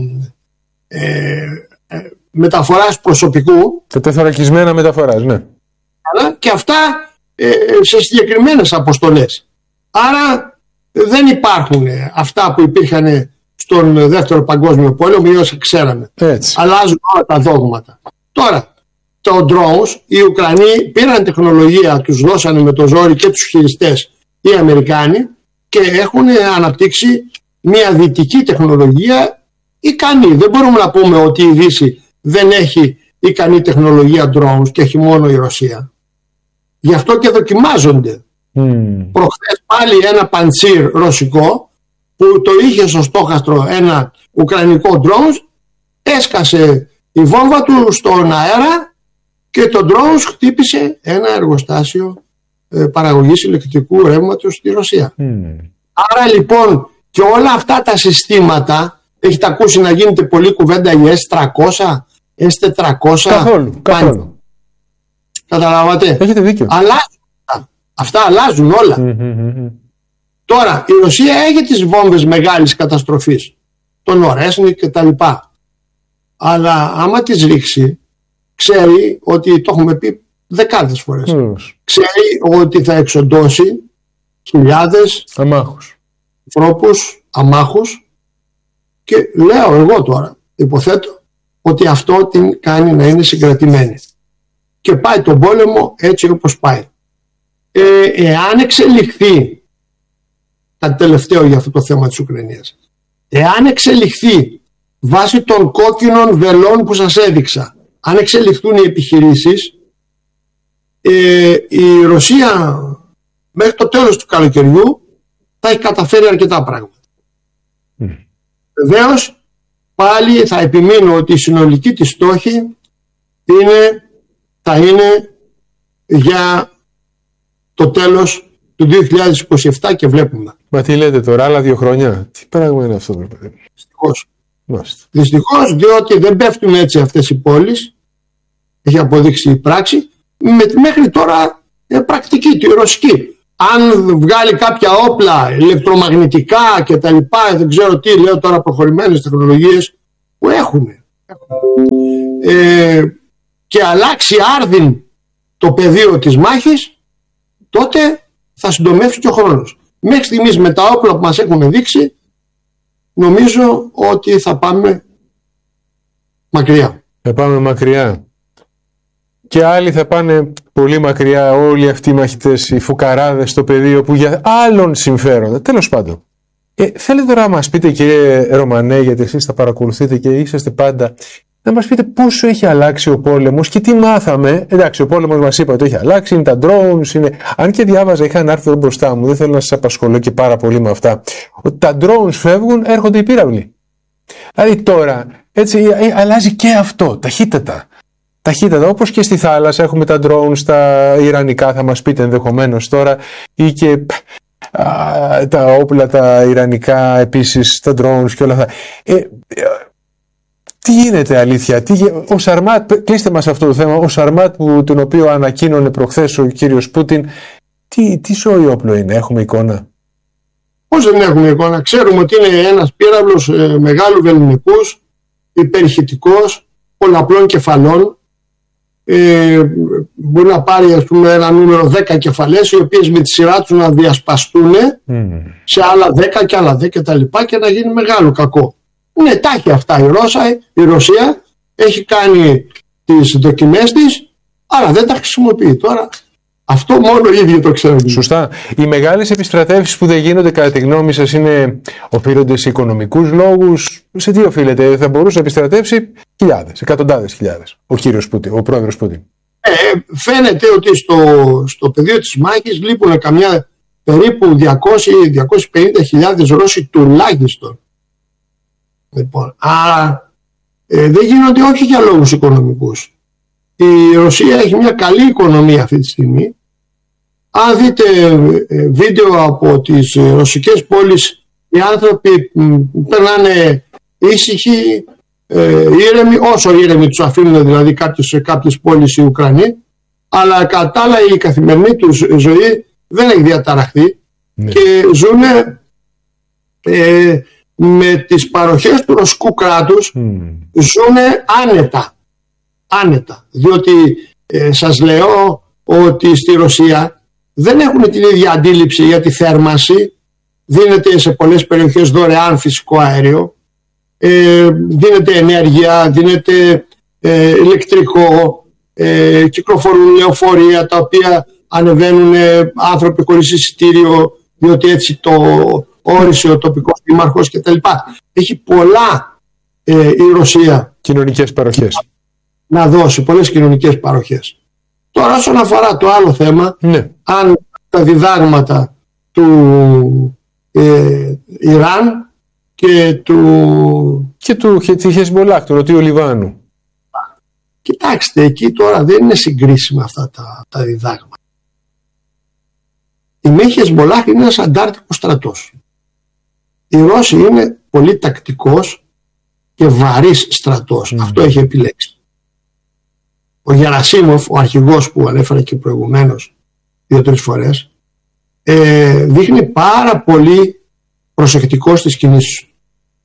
μεταφοράς προσωπικού. Τα τεθωρακισμένα μεταφοράς, ναι. Και αυτά σε συγκεκριμένες αποστολές. Άρα δεν υπάρχουν αυτά που υπήρχαν στον Δεύτερο Παγκόσμιο Πόλεμο ή όσα ξέραμε. Έτσι. Αλλάζουν όλα τα δόγματα. Τώρα, το drones, οι Ουκρανοί πήραν τεχνολογία, τους δώσανε με το ζόρι και τους χειριστές οι Αμερικάνοι και έχουν αναπτύξει μια δυτική τεχνολογία ικανή. Δεν μπορούμε να πούμε ότι η Δύση δεν έχει ικανή τεχνολογία drones και έχει μόνο η Ρωσία. Γι' αυτό και δοκιμάζονται. Προχθές πάλι ένα παντσίρ ρωσικό που το είχε στο στόχαστρο ένα ουκρανικό drones, έσκασε η βόμβα του στον αέρα και το drones χτύπησε ένα εργοστάσιο παραγωγής ηλεκτρικού ρεύματος στη Ρωσία. Άρα λοιπόν και όλα αυτά τα συστήματα, έχετε ακούσει να γίνεται πολλή κουβέντα για S300, S400? Καθόλου. Καταλάβατε? Έχετε δίκιο. Αυτά αλλάζουν όλα. Τώρα η Ρωσία έχει τις βόμβες μεγάλης καταστροφής, τον Ορέσνικ και τα λοιπά. Αλλά άμα τις ρίξει, ξέρει ότι, το έχουμε πει δεκάδες φορές, ξέρει ότι θα εξοντώσει χιλιάδες ανθρώπους αμάχους, και λέω εγώ τώρα, υποθέτω ότι αυτό την κάνει να είναι συγκρατημένη και πάει τον πόλεμο έτσι όπως πάει. Εάν εξελιχθεί, κάτι τελευταίο για αυτό το θέμα της Ουκρανίας, εάν εξελιχθεί βάσει των κόκκινων βελών που σας έδειξα, αν εξελιχθούν οι επιχειρήσεις, η Ρωσία μέχρι το τέλος του καλοκαιριού θα έχει καταφέρει αρκετά πράγματα. Βεβαίως πάλι θα επιμείνω ότι η συνολική της στόχη θα είναι για το τέλος του 2027 και βλέπουμε. Μα τι λέτε τώρα, άλλα 2 χρόνια? Τι πράγμα είναι αυτό? Δυστυχώς, διότι δεν πέφτουν έτσι αυτές οι πόλεις, έχει αποδείξει η πράξη, μέχρι τώρα πρακτική, τη ρωσική. αν βγάλει κάποια όπλα ηλεκτρομαγνητικά και τα λοιπά, δεν ξέρω τι, λέω τώρα προχωρημένες τεχνολογίες που έχουν, και αλλάξει άρδιν το πεδίο της μάχης, τότε θα συντομεύσει και ο χρόνος. Μέχρι στιγμής με τα όπλα που μας έχουν δείξει, νομίζω ότι θα πάμε μακριά. Θα πάμε μακριά. Και άλλοι θα πάνε πολύ μακριά, όλοι αυτοί οι μαχητές, οι φουκαράδες στο πεδίο που για άλλων συμφέροντα. Τέλος πάντων. Θέλετε τώρα να μας πείτε, κύριε Ρωμανέ, γιατί εσείς θα παρακολουθείτε και είσαστε πάντα, να μας πείτε πόσο έχει αλλάξει ο πόλεμος και τι μάθαμε. Εντάξει, ο πόλεμος μας είπα ότι έχει αλλάξει, είναι τα drones, είναι... Αν και διάβαζα, είχα ένα άρθρο μπροστά μου, δεν θέλω να σας απασχολώ και πάρα πολύ με αυτά, ότι τα drones φεύγουν, έρχονται οι πύραυλοι. Δηλαδή τώρα, έτσι, αλλάζει και αυτό, ταχύτατα, όπως και στη θάλασσα έχουμε τα drones, τα ιρανικά, θα μας πείτε ενδεχομένως τώρα, ή και τα όπλα τα ιρανικά επίσης, τα drones και όλα αυτά. Τι γίνεται αλήθεια, ο Σαρμάτ, κλείστε μας αυτό το θέμα, ο Σαρμάτ τον οποίο ανακοίνωνε προχθές ο κύριος Πούτιν, τι σόι όπλο είναι, έχουμε εικόνα? Πώς δεν έχουμε εικόνα? Ξέρουμε ότι είναι ένας πύραυλος μεγάλου βεληνικούς, υπερηχητικός, πολλαπλών κεφαλών, μπορεί να πάρει, ας πούμε, ένα νούμερο 10 κεφαλές, οι οποίες με τη σειρά τους να διασπαστούν σε άλλα 10 και άλλα 10 και τα λοιπά, και να γίνει μεγάλο κακό. Είναι τάχει αυτά. Η Ρωσία έχει κάνει τις δοκιμές της, αλλά δεν τα χρησιμοποιεί. Τώρα αυτό μόνο οι ίδιοι το ξέρουν. Σωστά. Οι μεγάλες επιστρατεύσεις που δεν γίνονται, κατά τη γνώμη σας, οφείλονται σε οικονομικούς λόγους? Σε τι οφείλεται? Θα μπορούσε να επιστρατεύσει χιλιάδες, εκατοντάδες χιλιάδες ο κύριος Πούτιν, ο πρόεδρος Πούτιν. Φαίνεται ότι στο πεδίο της μάχης λείπουν καμιά περίπου 200-250 Ρώσοι τουλάχιστον. Λοιπόν, άρα δεν γίνονται όχι για λόγους οικονομικούς. Η Ρωσία έχει μια καλή οικονομία αυτή τη στιγμή. Αν δείτε βίντεο από τις ρωσικές πόλεις, οι άνθρωποι περνάνε ήσυχοι, ήρεμοι, όσο ήρεμοι τους αφήνουν δηλαδή σε κάποιες πόλεις οι Ουκρανοί, αλλά κατά άλλα η καθημερινή τους ζωή δεν έχει διαταραχθεί και ζουν με τις παροχές του ρωσικού κράτους, ζουν άνετα, διότι σας λέω ότι στη Ρωσία δεν έχουν την ίδια αντίληψη για τη θέρμανση. Δίνεται σε πολλές περιοχές δωρεάν φυσικό αέριο, δίνεται ενέργεια, δίνεται ηλεκτρικό, κυκλοφορούν λεωφορεία τα οποία ανεβαίνουν άνθρωποι χωρίς εισιτήριο, διότι έτσι το όρισε ο τοπικός δήμαρχος κτλ. Έχει πολλά η Ρωσία κοινωνικές παροχές να δώσει, πολλές κοινωνικές παροχές. Τώρα όσον αφορά το άλλο θέμα, αν τα διδάγματα του Ιράν και τη Χεσμολάχ, του Νοτιού Λιβάνου. Κοιτάξτε, εκεί τώρα δεν είναι συγκρίσιμα αυτά τα διδάγματα. Η ΜΕ Χεσμολάχ είναι ένας αντάρτικος στρατός. Οι Ρώσοι είναι πολύ τακτικός και βαρύς στρατός. Αυτό έχει επιλέξει. Ο Γερασίμοφ, ο αρχηγός που ανέφερα και προηγουμένως 2-3 φορές, δείχνει πάρα πολύ προσεκτικός στις κινήσεις του.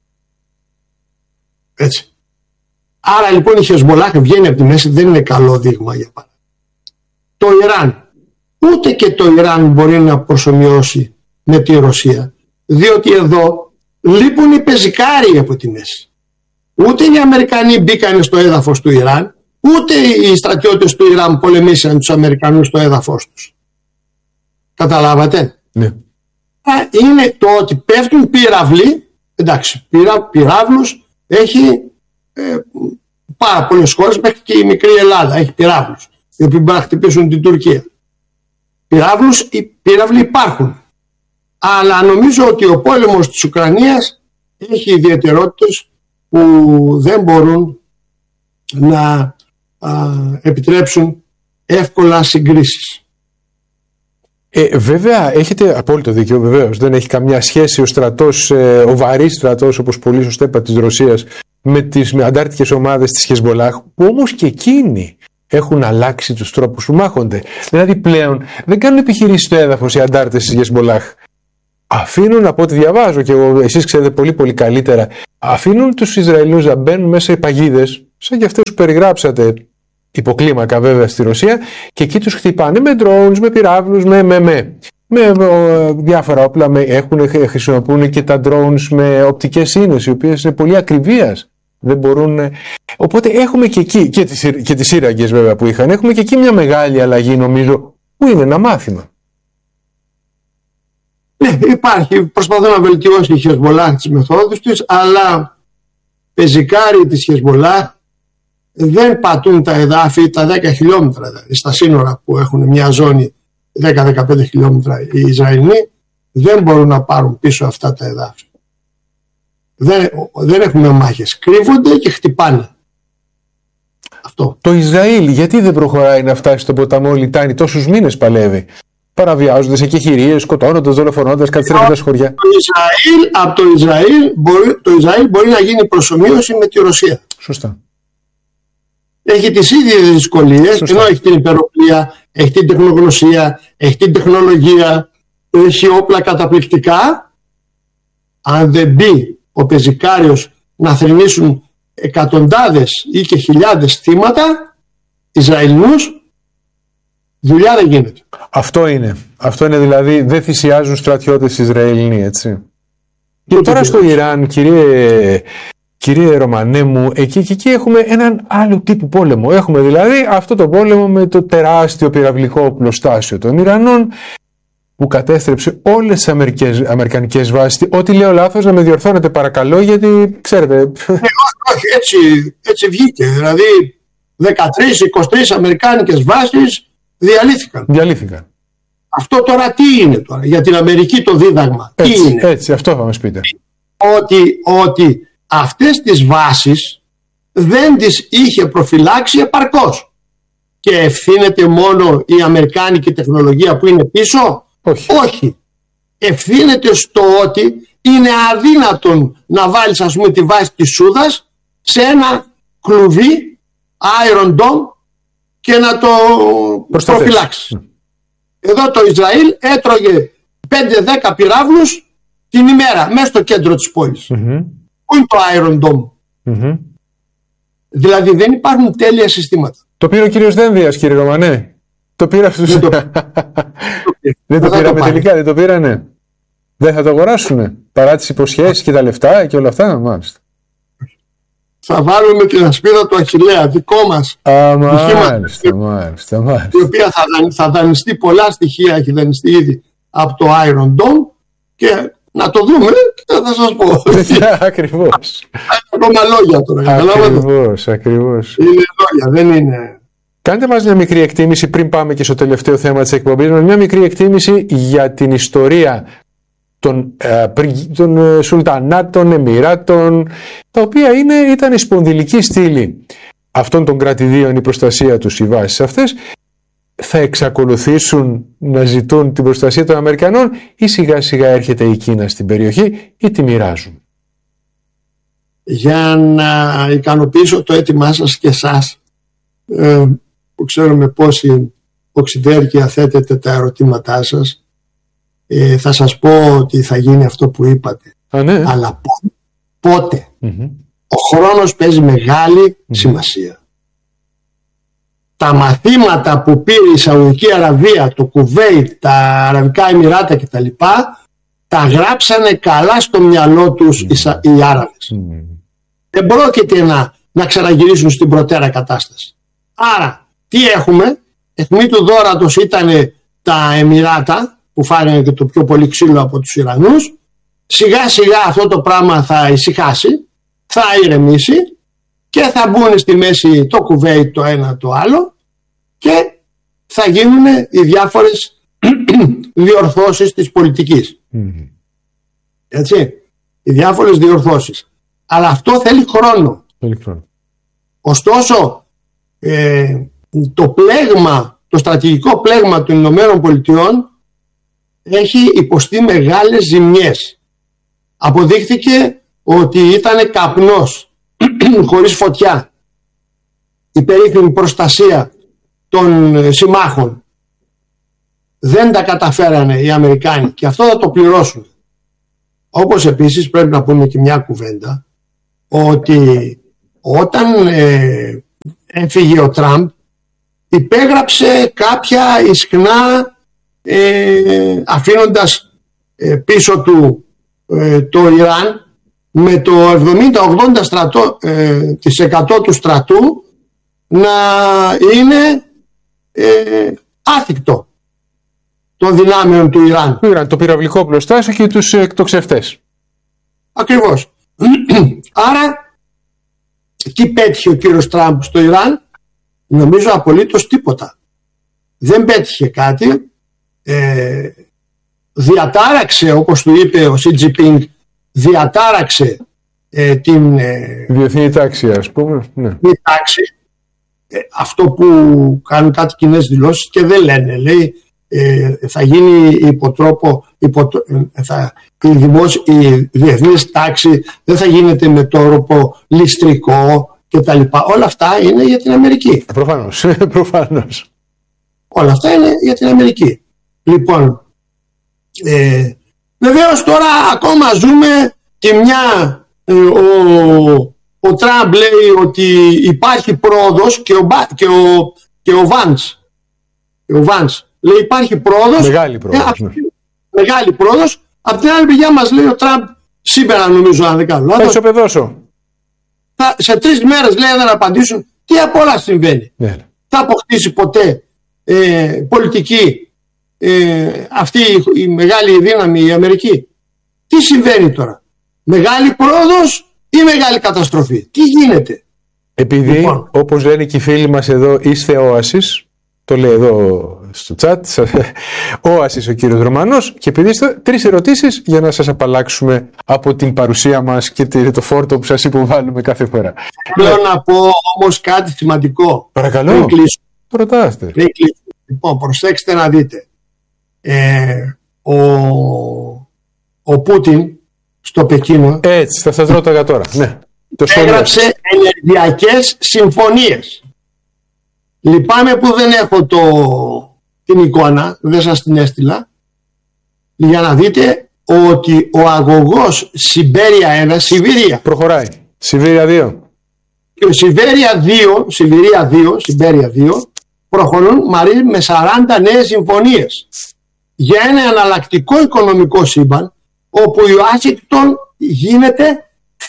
Έτσι. Άρα λοιπόν η Χεσμολάχ βγαίνει από τη μέση, δεν είναι καλό δείγμα για παράδειγμα. Το Ιράν, ούτε και το Ιράν μπορεί να προσομοιώσει με τη Ρωσία, διότι εδώ λείπουν οι πεζικάροι από τη μέση. Ούτε οι Αμερικανοί μπήκαν στο έδαφος του Ιράν, ούτε οι στρατιώτες του Ιράν πολεμήσαν τους Αμερικανούς στο έδαφος τους. Καταλάβατε? Ναι. Είναι το ότι πέφτουν πύραυλοι, εντάξει, πυράβλους έχει πάρα πολλές χώρες, μέχρι και η μικρή Ελλάδα έχει πυράβλους, οι οποίοι μπορούν να χτυπήσουν την Τουρκία. Πύραυλοι υπάρχουν. Αλλά νομίζω ότι ο πόλεμος της Ουκρανίας έχει ιδιαιτερότητες που δεν μπορούν να επιτρέψουν εύκολα συγκρίσεις. Βέβαια, έχετε απόλυτο δίκιο, βεβαίως. Δεν έχει καμιά σχέση ο στρατός, ο βαρύς στρατός, όπως πολύ σωστά είπα, της Ρωσίας, με τις αντάρτικες ομάδες της Χεσμολάχ, που όμως και εκείνοι έχουν αλλάξει τους τρόπους που μάχονται. Δηλαδή πλέον δεν κάνουν επιχειρήσεις στο έδαφος οι αντάρτες της Χεσμολάχ. Αφήνουν, από ό,τι διαβάζω και εγώ, εσείς ξέρετε πολύ πολύ καλύτερα, αφήνουν τους Ισραηλινούς να μπαίνουν μέσα οι παγίδες, σαν και αυτές που περιγράψατε, υποκλίμακα βέβαια στη Ρωσία, και εκεί τους χτυπάνε με drones, με πυράβλους, με διάφορα όπλα, χρησιμοποιούν και τα drones με οπτικές ίνες, οι οποίες είναι πολύ ακριβίας. Δεν μπορούν. Οπότε έχουμε και εκεί, και τις σύραγγες βέβαια που είχαν, έχουμε και εκεί μια μεγάλη αλλαγή, νομίζω, που είναι ένα μάθημα. Ναι, υπάρχει. Προσπαθώ να βελτιώσει η Χεσμολάχ τις μεθόδους της, αλλά πεζικάροι της Χεσμολάχ δεν πατούν τα εδάφη τα 10 χιλιόμετρα, δηλαδή στα σύνορα που έχουν μια ζώνη 10-15 χιλιόμετρα οι Ισραηλοί, δεν μπορούν να πάρουν πίσω αυτά τα εδάφη. Δεν έχουμε μάχες. Κρύβονται και χτυπάνε. Αυτό. Το Ισραήλ γιατί δεν προχωράει να φτάσει στον ποταμό Λιτάνη, τόσους μήνες παλεύει, παραβιάζοντας εκεχηρίες, σκοτώνοντας, δολοφονώντας, καταστρέφοντας χωριά. Από το Ισραήλ μπορεί να γίνει προσομοίωση με τη Ρωσία. Σωστά. Έχει τις ίδιες δυσκολίες, ενώ έχει την υπεροπλία, έχει την τεχνογνωσία, έχει την τεχνολογία, έχει όπλα καταπληκτικά. Αν δεν μπει ο πεζικάριος να θρηνήσουν εκατοντάδες ή και χιλιάδες θύματα Ισραηλινούς, δουλειά δεν γίνεται. Αυτό είναι δηλαδή, δεν θυσιάζουν στρατιώτες Ισραηλινοί, έτσι. Και τώρα στο Ιράν, κύριε Ρωμανέ μου, εκεί έχουμε έναν άλλο τύπου πόλεμο. Έχουμε δηλαδή αυτό το πόλεμο με το τεράστιο πυραυλικό οπλοστάσιο των Ιρανών, που κατέστρεψε όλες τις αμερικανικές βάσεις. Ό,τι λέω λάθος να με διορθώνετε παρακαλώ, γιατί ξέρετε. Όχι, έτσι βγήκε. Δηλαδή 13-23 αμερικάνικες βάσεις διαλύθηκαν. Αυτό τώρα τι είναι τώρα για την Αμερική το δίδαγμα? Έτσι, τι είναι? Έτσι, αυτό θα μας πείτε. Ότι αυτές τις βάσεις δεν τις είχε προφυλάξει επαρκώς. Και ευθύνεται μόνο η αμερικάνικη τεχνολογία που είναι πίσω? Όχι. Ευθύνεται στο ότι είναι αδύνατον να βάλεις, ας πούμε, τη βάση της Σούδας σε ένα κλουβί Iron Dome και να το προφυλάξεις. Εδώ το Ισραήλ έτρωγε 5-10 πυράβλους την ημέρα μέσα στο κέντρο της πόλης. Πού είναι το Iron Dome? Δηλαδή δεν υπάρχουν τέλεια συστήματα. Το πήρε ο κύριος Δένδιας, κύριε Ρωμανέ. Το πήρα αυτούς. Δεν το πήραμε τελικά, δεν το πήρανε. Δεν θα το αγοράσουνε παρά τις υποσχέσεις και τα λεφτά και όλα αυτά? Μάλιστα. Θα βάλουμε την ασπίδα του Αχιλλέα, δικό μας. Μάλιστα. Η οποία θα δανειστεί, πολλά στοιχεία έχει δανειστεί ήδη από το Iron Dome, και να το δούμε και θα σας πω. Ακριβώς. Ακόμα λόγια τώρα. Ακριβώς. Είναι λόγια, δεν είναι. Κάντε μας μια μικρή εκτίμηση πριν πάμε και στο τελευταίο θέμα της εκπομπής μας, μια μικρή εκτίμηση για την ιστορία των Σουλτανάτων, Εμιράτων, τα οποία ήταν η σπονδυλική στήλη αυτών των κρατηδίων, η προστασία τους, οι βάσεις αυτές. Θα εξακολουθήσουν να ζητούν την προστασία των Αμερικανών ή σιγά σιγά έρχεται η Κίνα στην περιοχή ή τη μοιράζουν? Για να ικανοποιήσω το αίτημά σας και εσάς, που ξέρουμε πόση οξυδέρκεια θέτετε τα ερωτήματά σας, θα σας πω ότι θα γίνει αυτό που είπατε. Ναι. Αλλά πότε? Ο χρόνος παίζει μεγάλη σημασία. Τα μαθήματα που πήρε η Σαουδική Αραβία, το Κουβέιτ, τα Αραβικά Εμιράτα κτλ, τα γράψανε καλά στο μυαλό τους οι Άραβες. Δεν πρόκειται να ξαναγυρίσουν στην προτέρα κατάσταση. Άρα τι έχουμε? Αιχμή του δώρατος ήταν τα Εμιράτα, που φάγανε και το πιο πολύ ξύλο από τους Ιρανούς. Σιγά σιγά αυτό το πράγμα θα ησυχάσει, θα ηρεμήσει και θα μπουν στη μέση το Κουβέιτ, το ένα το άλλο, και θα γίνουν οι διάφορες διορθώσεις της πολιτικής. Έτσι, οι διάφορες διορθώσεις. Αλλά αυτό θέλει χρόνο. Ωστόσο, το στρατηγικό πλέγμα των Ηνωμένων Πολιτειών έχει υποστεί μεγάλες ζημιές. Αποδείχθηκε ότι ήταν καπνός χωρίς φωτιά η περίφημη προστασία των συμμάχων. Δεν τα καταφέρανε οι Αμερικάνοι και αυτό θα το πληρώσουν. Όπως επίσης πρέπει να πούμε και μια κουβέντα, ότι όταν έφυγε ο Τραμπ υπέγραψε κάποια ισχνά, αφήνοντας πίσω του το Ιράν με το 70-80% του στρατού να είναι άθικτο των δυνάμεων του Ιράν. Το πυραυλικό πλωστάσιο και τους εκτοξευτές. Ακριβώς. Άρα τι πέτυχε ο κύριος Τραμπ στο Ιράν? Νομίζω απολύτως τίποτα. Δεν πέτυχε κάτι. Διατάραξε, όπως του είπε ο Σι Τζινπίνγκ, διατάραξε την διεθνή τάξη, ας πούμε. Ναι. Τάξη. Αυτό που κάνουν κάτι κοινές δηλώσεις και δεν λένε. Λέει θα γίνει η διεθνής τάξη δεν θα γίνεται με τρόπο ληστρικό κτλ. Όλα αυτά είναι για την Αμερική. Προφανώς. Όλα αυτά είναι για την Αμερική. Λοιπόν, βεβαίως τώρα ακόμα ζούμε τη μια ο Τραμπ λέει ότι υπάρχει πρόοδος και ο Βαντς λέει υπάρχει πρόοδος, μεγάλη πρόοδος. Από την άλλη μεριά μας λέει ο Τραμπ σήμερα, νομίζω, αν δεν κάνω λάθος, σε 3 μέρες λέει δεν απαντήσουν. Τι απ' όλα συμβαίνει? Ναι. Θα αποκτήσει ποτέ πολιτική αυτή η μεγάλη δύναμη η Αμερική? Τι συμβαίνει τώρα? Μεγάλη πρόοδος ή μεγάλη καταστροφή? Τι γίνεται? Επειδή λοιπόν, όπως λένε και οι φίλοι μας εδώ, είστε όασης, το λέει εδώ στο chat, όασης ο κύριος Ρωμανός, και επειδή είστε 3 ερωτήσεις για να σας απαλλάξουμε από την παρουσία μας και το φόρτο που σας υποβάλλουμε κάθε φορά. Θέλω να πω όμως κάτι σημαντικό. Παρακαλώ, το ρωτάστε. Λοιπόν, προσέξτε να δείτε. Ο Πούτιν στο Πεκίνο, έτσι θα σας ρώταγα τώρα, ναι, έγραψε ενεργειακές συμφωνίες. Λυπάμαι που δεν έχω την εικόνα, δεν σας την έστειλα, για να δείτε ότι ο αγωγός Σιμπέρια 1, Σιβήρια προχωράει, Σιβήρια 2 και ο Σιμπέρια 2 προχωρούν μαζί με 40 νέες συμφωνίες για ένα εναλλακτικό οικονομικό σύμπαν όπου η Ουάσιγκτον γίνεται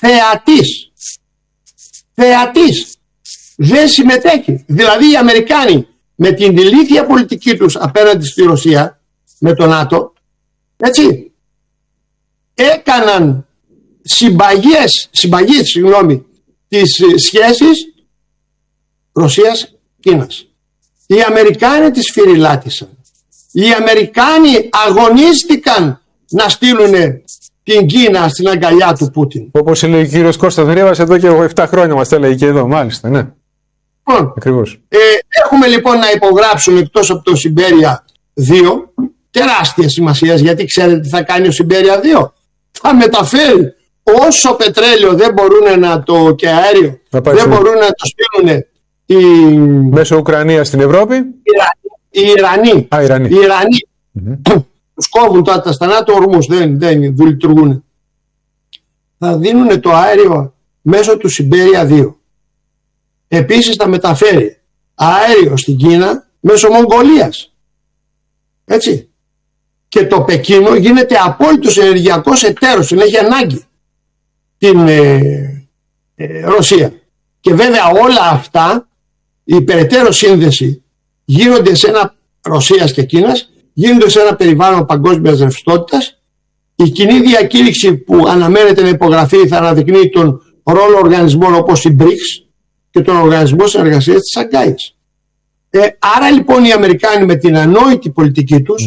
θεατής. Δεν συμμετέχει. Δηλαδή οι Αμερικάνοι με την ηλίθια πολιτική τους απέναντι στη Ρωσία, με το ΝΑΤΟ, έτσι, έκαναν συμπαγές τις σχέσεις Ρωσίας-Κίνας. Οι Αμερικάνοι τις φυριλάτησαν. Οι Αμερικάνοι αγωνίστηκαν να στείλουν την Κίνα στην αγκαλιά του Πούτιν. Όπως λέει ο κύριος Κώστας Ρίβας, εδώ και 7 χρόνια μας τα έλεγε και εδώ, μάλιστα, ναι. Ακριβώς. Έχουμε λοιπόν να υπογράψουμε, εκτός από το Σιμπέρια 2, τεράστια σημασία, γιατί ξέρετε τι θα κάνει ο Σιμπέρια 2? Θα μεταφέρει όσο πετρέλαιο δεν μπορούν και αέριο δεν μπορούν να το στείλουν μέσω Ουκρανία στην Ευρώπη. Οι Ιρανοί. Τους κόβουν τα στανά του ορμούς, δεν λειτουργούν. Θα δίνουν το αέριο μέσω του Σιμπέρια 2. Επίσης θα μεταφέρει αέριο στην Κίνα μέσω Μογγολίας. Έτσι. Και το Πεκίνο γίνεται απόλυτος ενεργειακός εταίρος, έχει ανάγκη την Ρωσία. Και βέβαια όλα αυτά, η περαιτέρω σύνδεση γίνονται σε ένα Ρωσίας και Κίνας, γίνονται σε ένα περιβάλλον παγκόσμιας ρευστότητας. Η κοινή διακήρυξη που αναμένεται να υπογραφεί θα αναδεικνύει τον ρόλο οργανισμών όπως η BRICS και τον Οργανισμό Συνεργασίας της Σαγκάης. Άρα λοιπόν οι Αμερικάνοι με την ανόητη πολιτική τους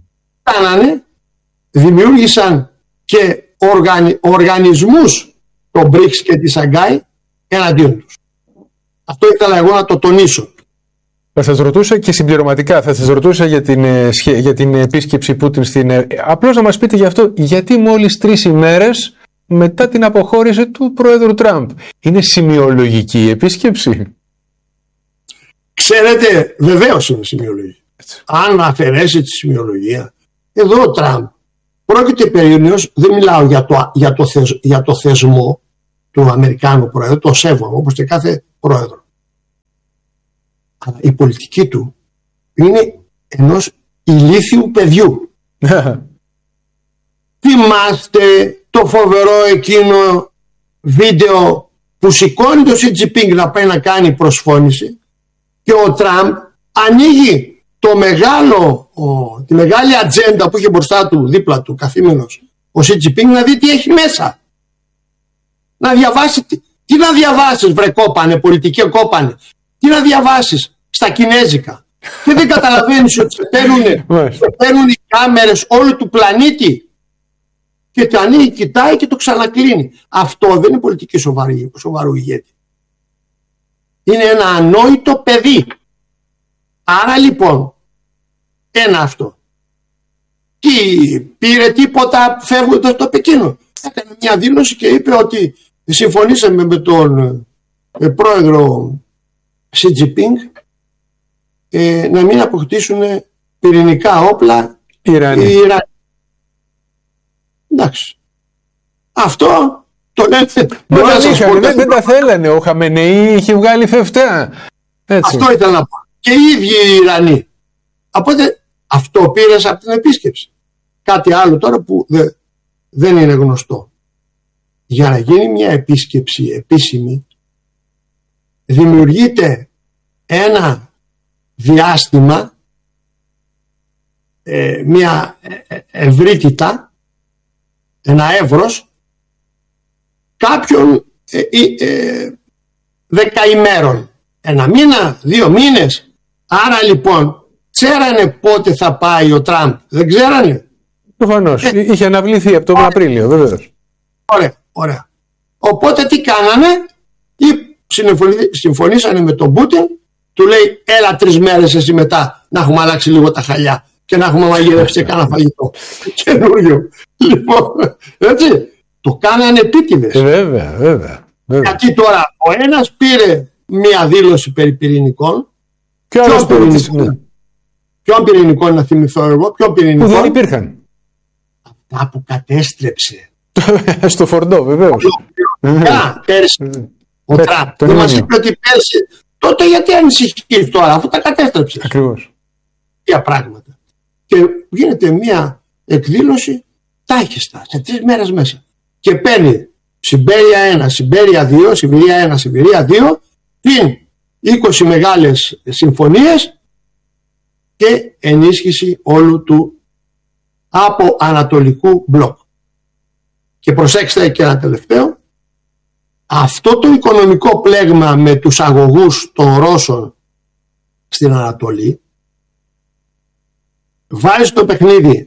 δημιούργησαν και οργανισμούς, το BRICS και τη Σαγκάη, εναντίον τους. Αυτό ήθελα εγώ να το τονίσω. Θα σας ρωτούσα και συμπληρωματικά, για την επίσκεψη Πούτιν στην... Απλώς να μας πείτε γι' αυτό, γιατί μόλις 3 ημέρες μετά την αποχώρηση του Πρόεδρου Τραμπ? Είναι σημειολογική η επίσκεψη? Ξέρετε, βεβαίως είναι σημειολογία. Αν αφαιρέσει τη σημειολογία, εδώ ο Τραμπ πρόκειται περίοδος, δεν μιλάω για το θεσμό του Αμερικάνου Πρόεδρου, το σέβομαι όπως και κάθε πρόεδρο. Αλλά η πολιτική του είναι ενός ηλίθιου παιδιού. Θυμάστε το φοβερό εκείνο βίντεο που σηκώνει το Σι Τζινπίνγκ να πάει να κάνει προσφώνηση και ο Τραμπ ανοίγει τη μεγάλη ατζέντα που είχε μπροστά του, δίπλα του, καθήμενος ο Σι Τζινπίνγκ, να δει τι έχει μέσα. Να διαβάσει, τι να διαβάσεις βρε κόπανε, πολιτική κόπανε, τι να διαβάσεις στα κινέζικα. Και δεν καταλαβαίνεις ότι σε παίρνουν οι κάμερες όλου του πλανήτη και το ανοίγει, κοιτάει και το ξανακλίνει. Αυτό δεν είναι πολιτική σοβαρού ηγέτη. Είναι ένα ανόητο παιδί. Άρα λοιπόν, ένα αυτό. Τι πήρε τίποτα φεύγοντας στο Πεκίνο. Έκανε μια δήλωση και είπε ότι συμφωνήσαμε με τον πρόεδρο Σι Τζινπίνγκ να μην αποκτήσουν πυρηνικά όπλα οι Ιρανοί. Εντάξει. Αυτό το λέτε. Δεν τα θέλανε. Ο Χαμενεή είχε βγάλει φευτά. Αυτό ήθελα να πω. Και οι ίδιοι οι Ιρανοί. Οπότε αυτό πήρες από την επίσκεψη. Κάτι άλλο τώρα που δεν είναι γνωστό. Για να γίνει μια επίσκεψη επίσημη δημιουργείται ένα διάστημα, μια ευρύτητα, ένα εύρος κάποιων 10 ημέρων, ένα μήνα, 2 μήνες. Άρα λοιπόν ξέρανε πότε θα πάει ο Τραμπ? Δεν ξέρανε. Προφανώς. Είχε αναβληθεί από τον Απρίλιο, βεβαίως. Ωραία. Οπότε τι κάνανε? Συμφωνήσανε με τον Πούτιν, του λέει έλα 3 μέρες εσύ μετά να έχουμε αλλάξει λίγο τα χαλιά και να έχουμε μαγειρεύσει και κάνα φαγητό καινούριο. Λοιπόν, έτσι, το κάνανε επίτηδες. Βέβαια. Γιατί τώρα ο ένας πήρε μία δήλωση περί πυρηνικών. Ποιον πυρηνικό να θυμηθώ εγώ? Ποιον πυρηνικό? Που δεν υπήρχαν. Αυτά που κατέστρεψε. Στο Φορντό, βεβαίως. Πέρσι. Ο Τραμπ δεν μας είπε ότι πέρσι. Τότε γιατί ανησυχεί τώρα, αφού τα κατέστρεψε? Ακριβώς. Για πράγματα. Και γίνεται μια εκδήλωση τάχιστα, σε 3 μέρες μέσα. Και παίρνει Σιμπέρια 1, Σιμπέρια 2, Σιβηρία 1, Σιβηρία 2, πλην 20 μεγάλες συμφωνίες και ενίσχυση όλου του από ανατολικού μπλοκ. Και προσέξτε και ένα τελευταίο, αυτό το οικονομικό πλέγμα με τους αγωγούς των Ρώσων στην Ανατολή βάζει στο παιχνίδι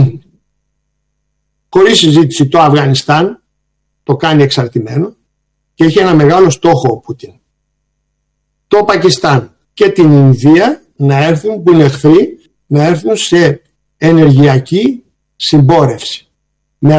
χωρίς συζήτηση το Αφγανιστάν, το κάνει εξαρτημένο και έχει ένα μεγάλο στόχο ο Πούτιν. Το Πακιστάν και την Ινδία να έρθουν, που είναι εχθροί, να έρθουν σε ενεργειακή συμπόρευση με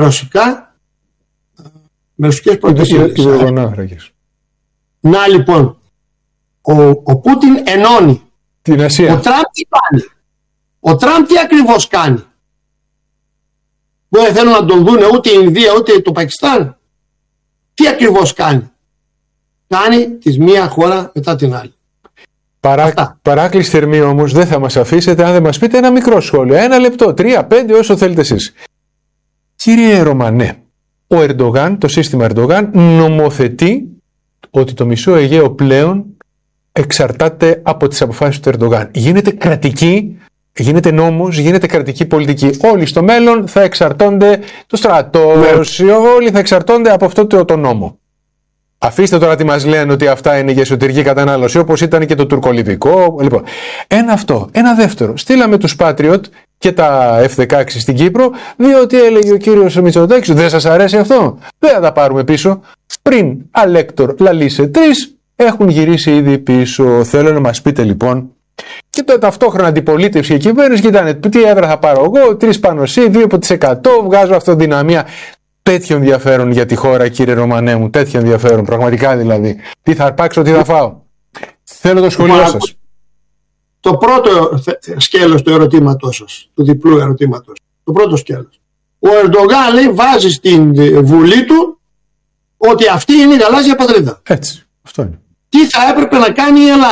ρωσικές πρωτεσίες. Να λοιπόν, ο Πούτιν ενώνει. Την Ασία. Ο Τραμπ τι κάνει? Ο Τραμπ τι ακριβώς κάνει? Που δεν θέλουν να τον δουν ούτε η Ινδία ούτε το Πακιστάν. Τι ακριβώς κάνει? Κάνει τη μία χώρα μετά την άλλη. Παράκληση θερμή όμως, δεν θα μας αφήσετε αν δεν μας πείτε ένα μικρό σχόλιο. 1 λεπτό, 3, 5, όσο θέλετε εσείς. Κύριε Ρωμανέ, ο Ερντογάν, το σύστημα Ερντογάν νομοθετεί ότι το μισό Αιγαίο πλέον εξαρτάται από τις αποφάσεις του Ερντογάν. Γίνεται κρατική, γίνεται νόμος, γίνεται κρατική πολιτική. Όλοι στο μέλλον θα εξαρτώνται, το στρατό, όλοι θα εξαρτώνται από αυτό το νόμο. Αφήστε τώρα τι μας λένε ότι αυτά είναι για εσωτερική κατανάλωση, όπως ήταν και το τουρκολιβικό. Λοιπόν, ένα αυτό. Ένα δεύτερο. Στείλαμε τους Patriot και τα F-16 στην Κύπρο, διότι έλεγε ο κύριος Μητσοτάκης, δεν σας αρέσει αυτό? Δεν θα τα πάρουμε πίσω. Πριν αλέκτορ λαλίσε 3, έχουν γυρίσει ήδη πίσω. Θέλω να μας πείτε λοιπόν. Και το ταυτόχρονα αντιπολίτευση και κυβέρνηση, κοιτάνε τι έδρα θα πάρω εγώ, 3 πάνω εσύ, 2%, βγάζω αυτοδυναμία. Τέτοιο ενδιαφέρον για τη χώρα, κύριε Ρωμανέ μου, τέτοιο ενδιαφέρον, πραγματικά δηλαδή. Τι θα αρπάξω, τι θα φάω. Θέλω το σχολείο σας. το πρώτο σκέλος του ερωτήματός σας, του διπλού ερωτήματος. Το πρώτο σκέλος. Ο Ερντογάν, λέει, βάζει στην Βουλή του ότι αυτή είναι η γαλάζια πατρίδα. Έτσι. Αυτό είναι. Τι θα έπρεπε να κάνει η Ελλάδα?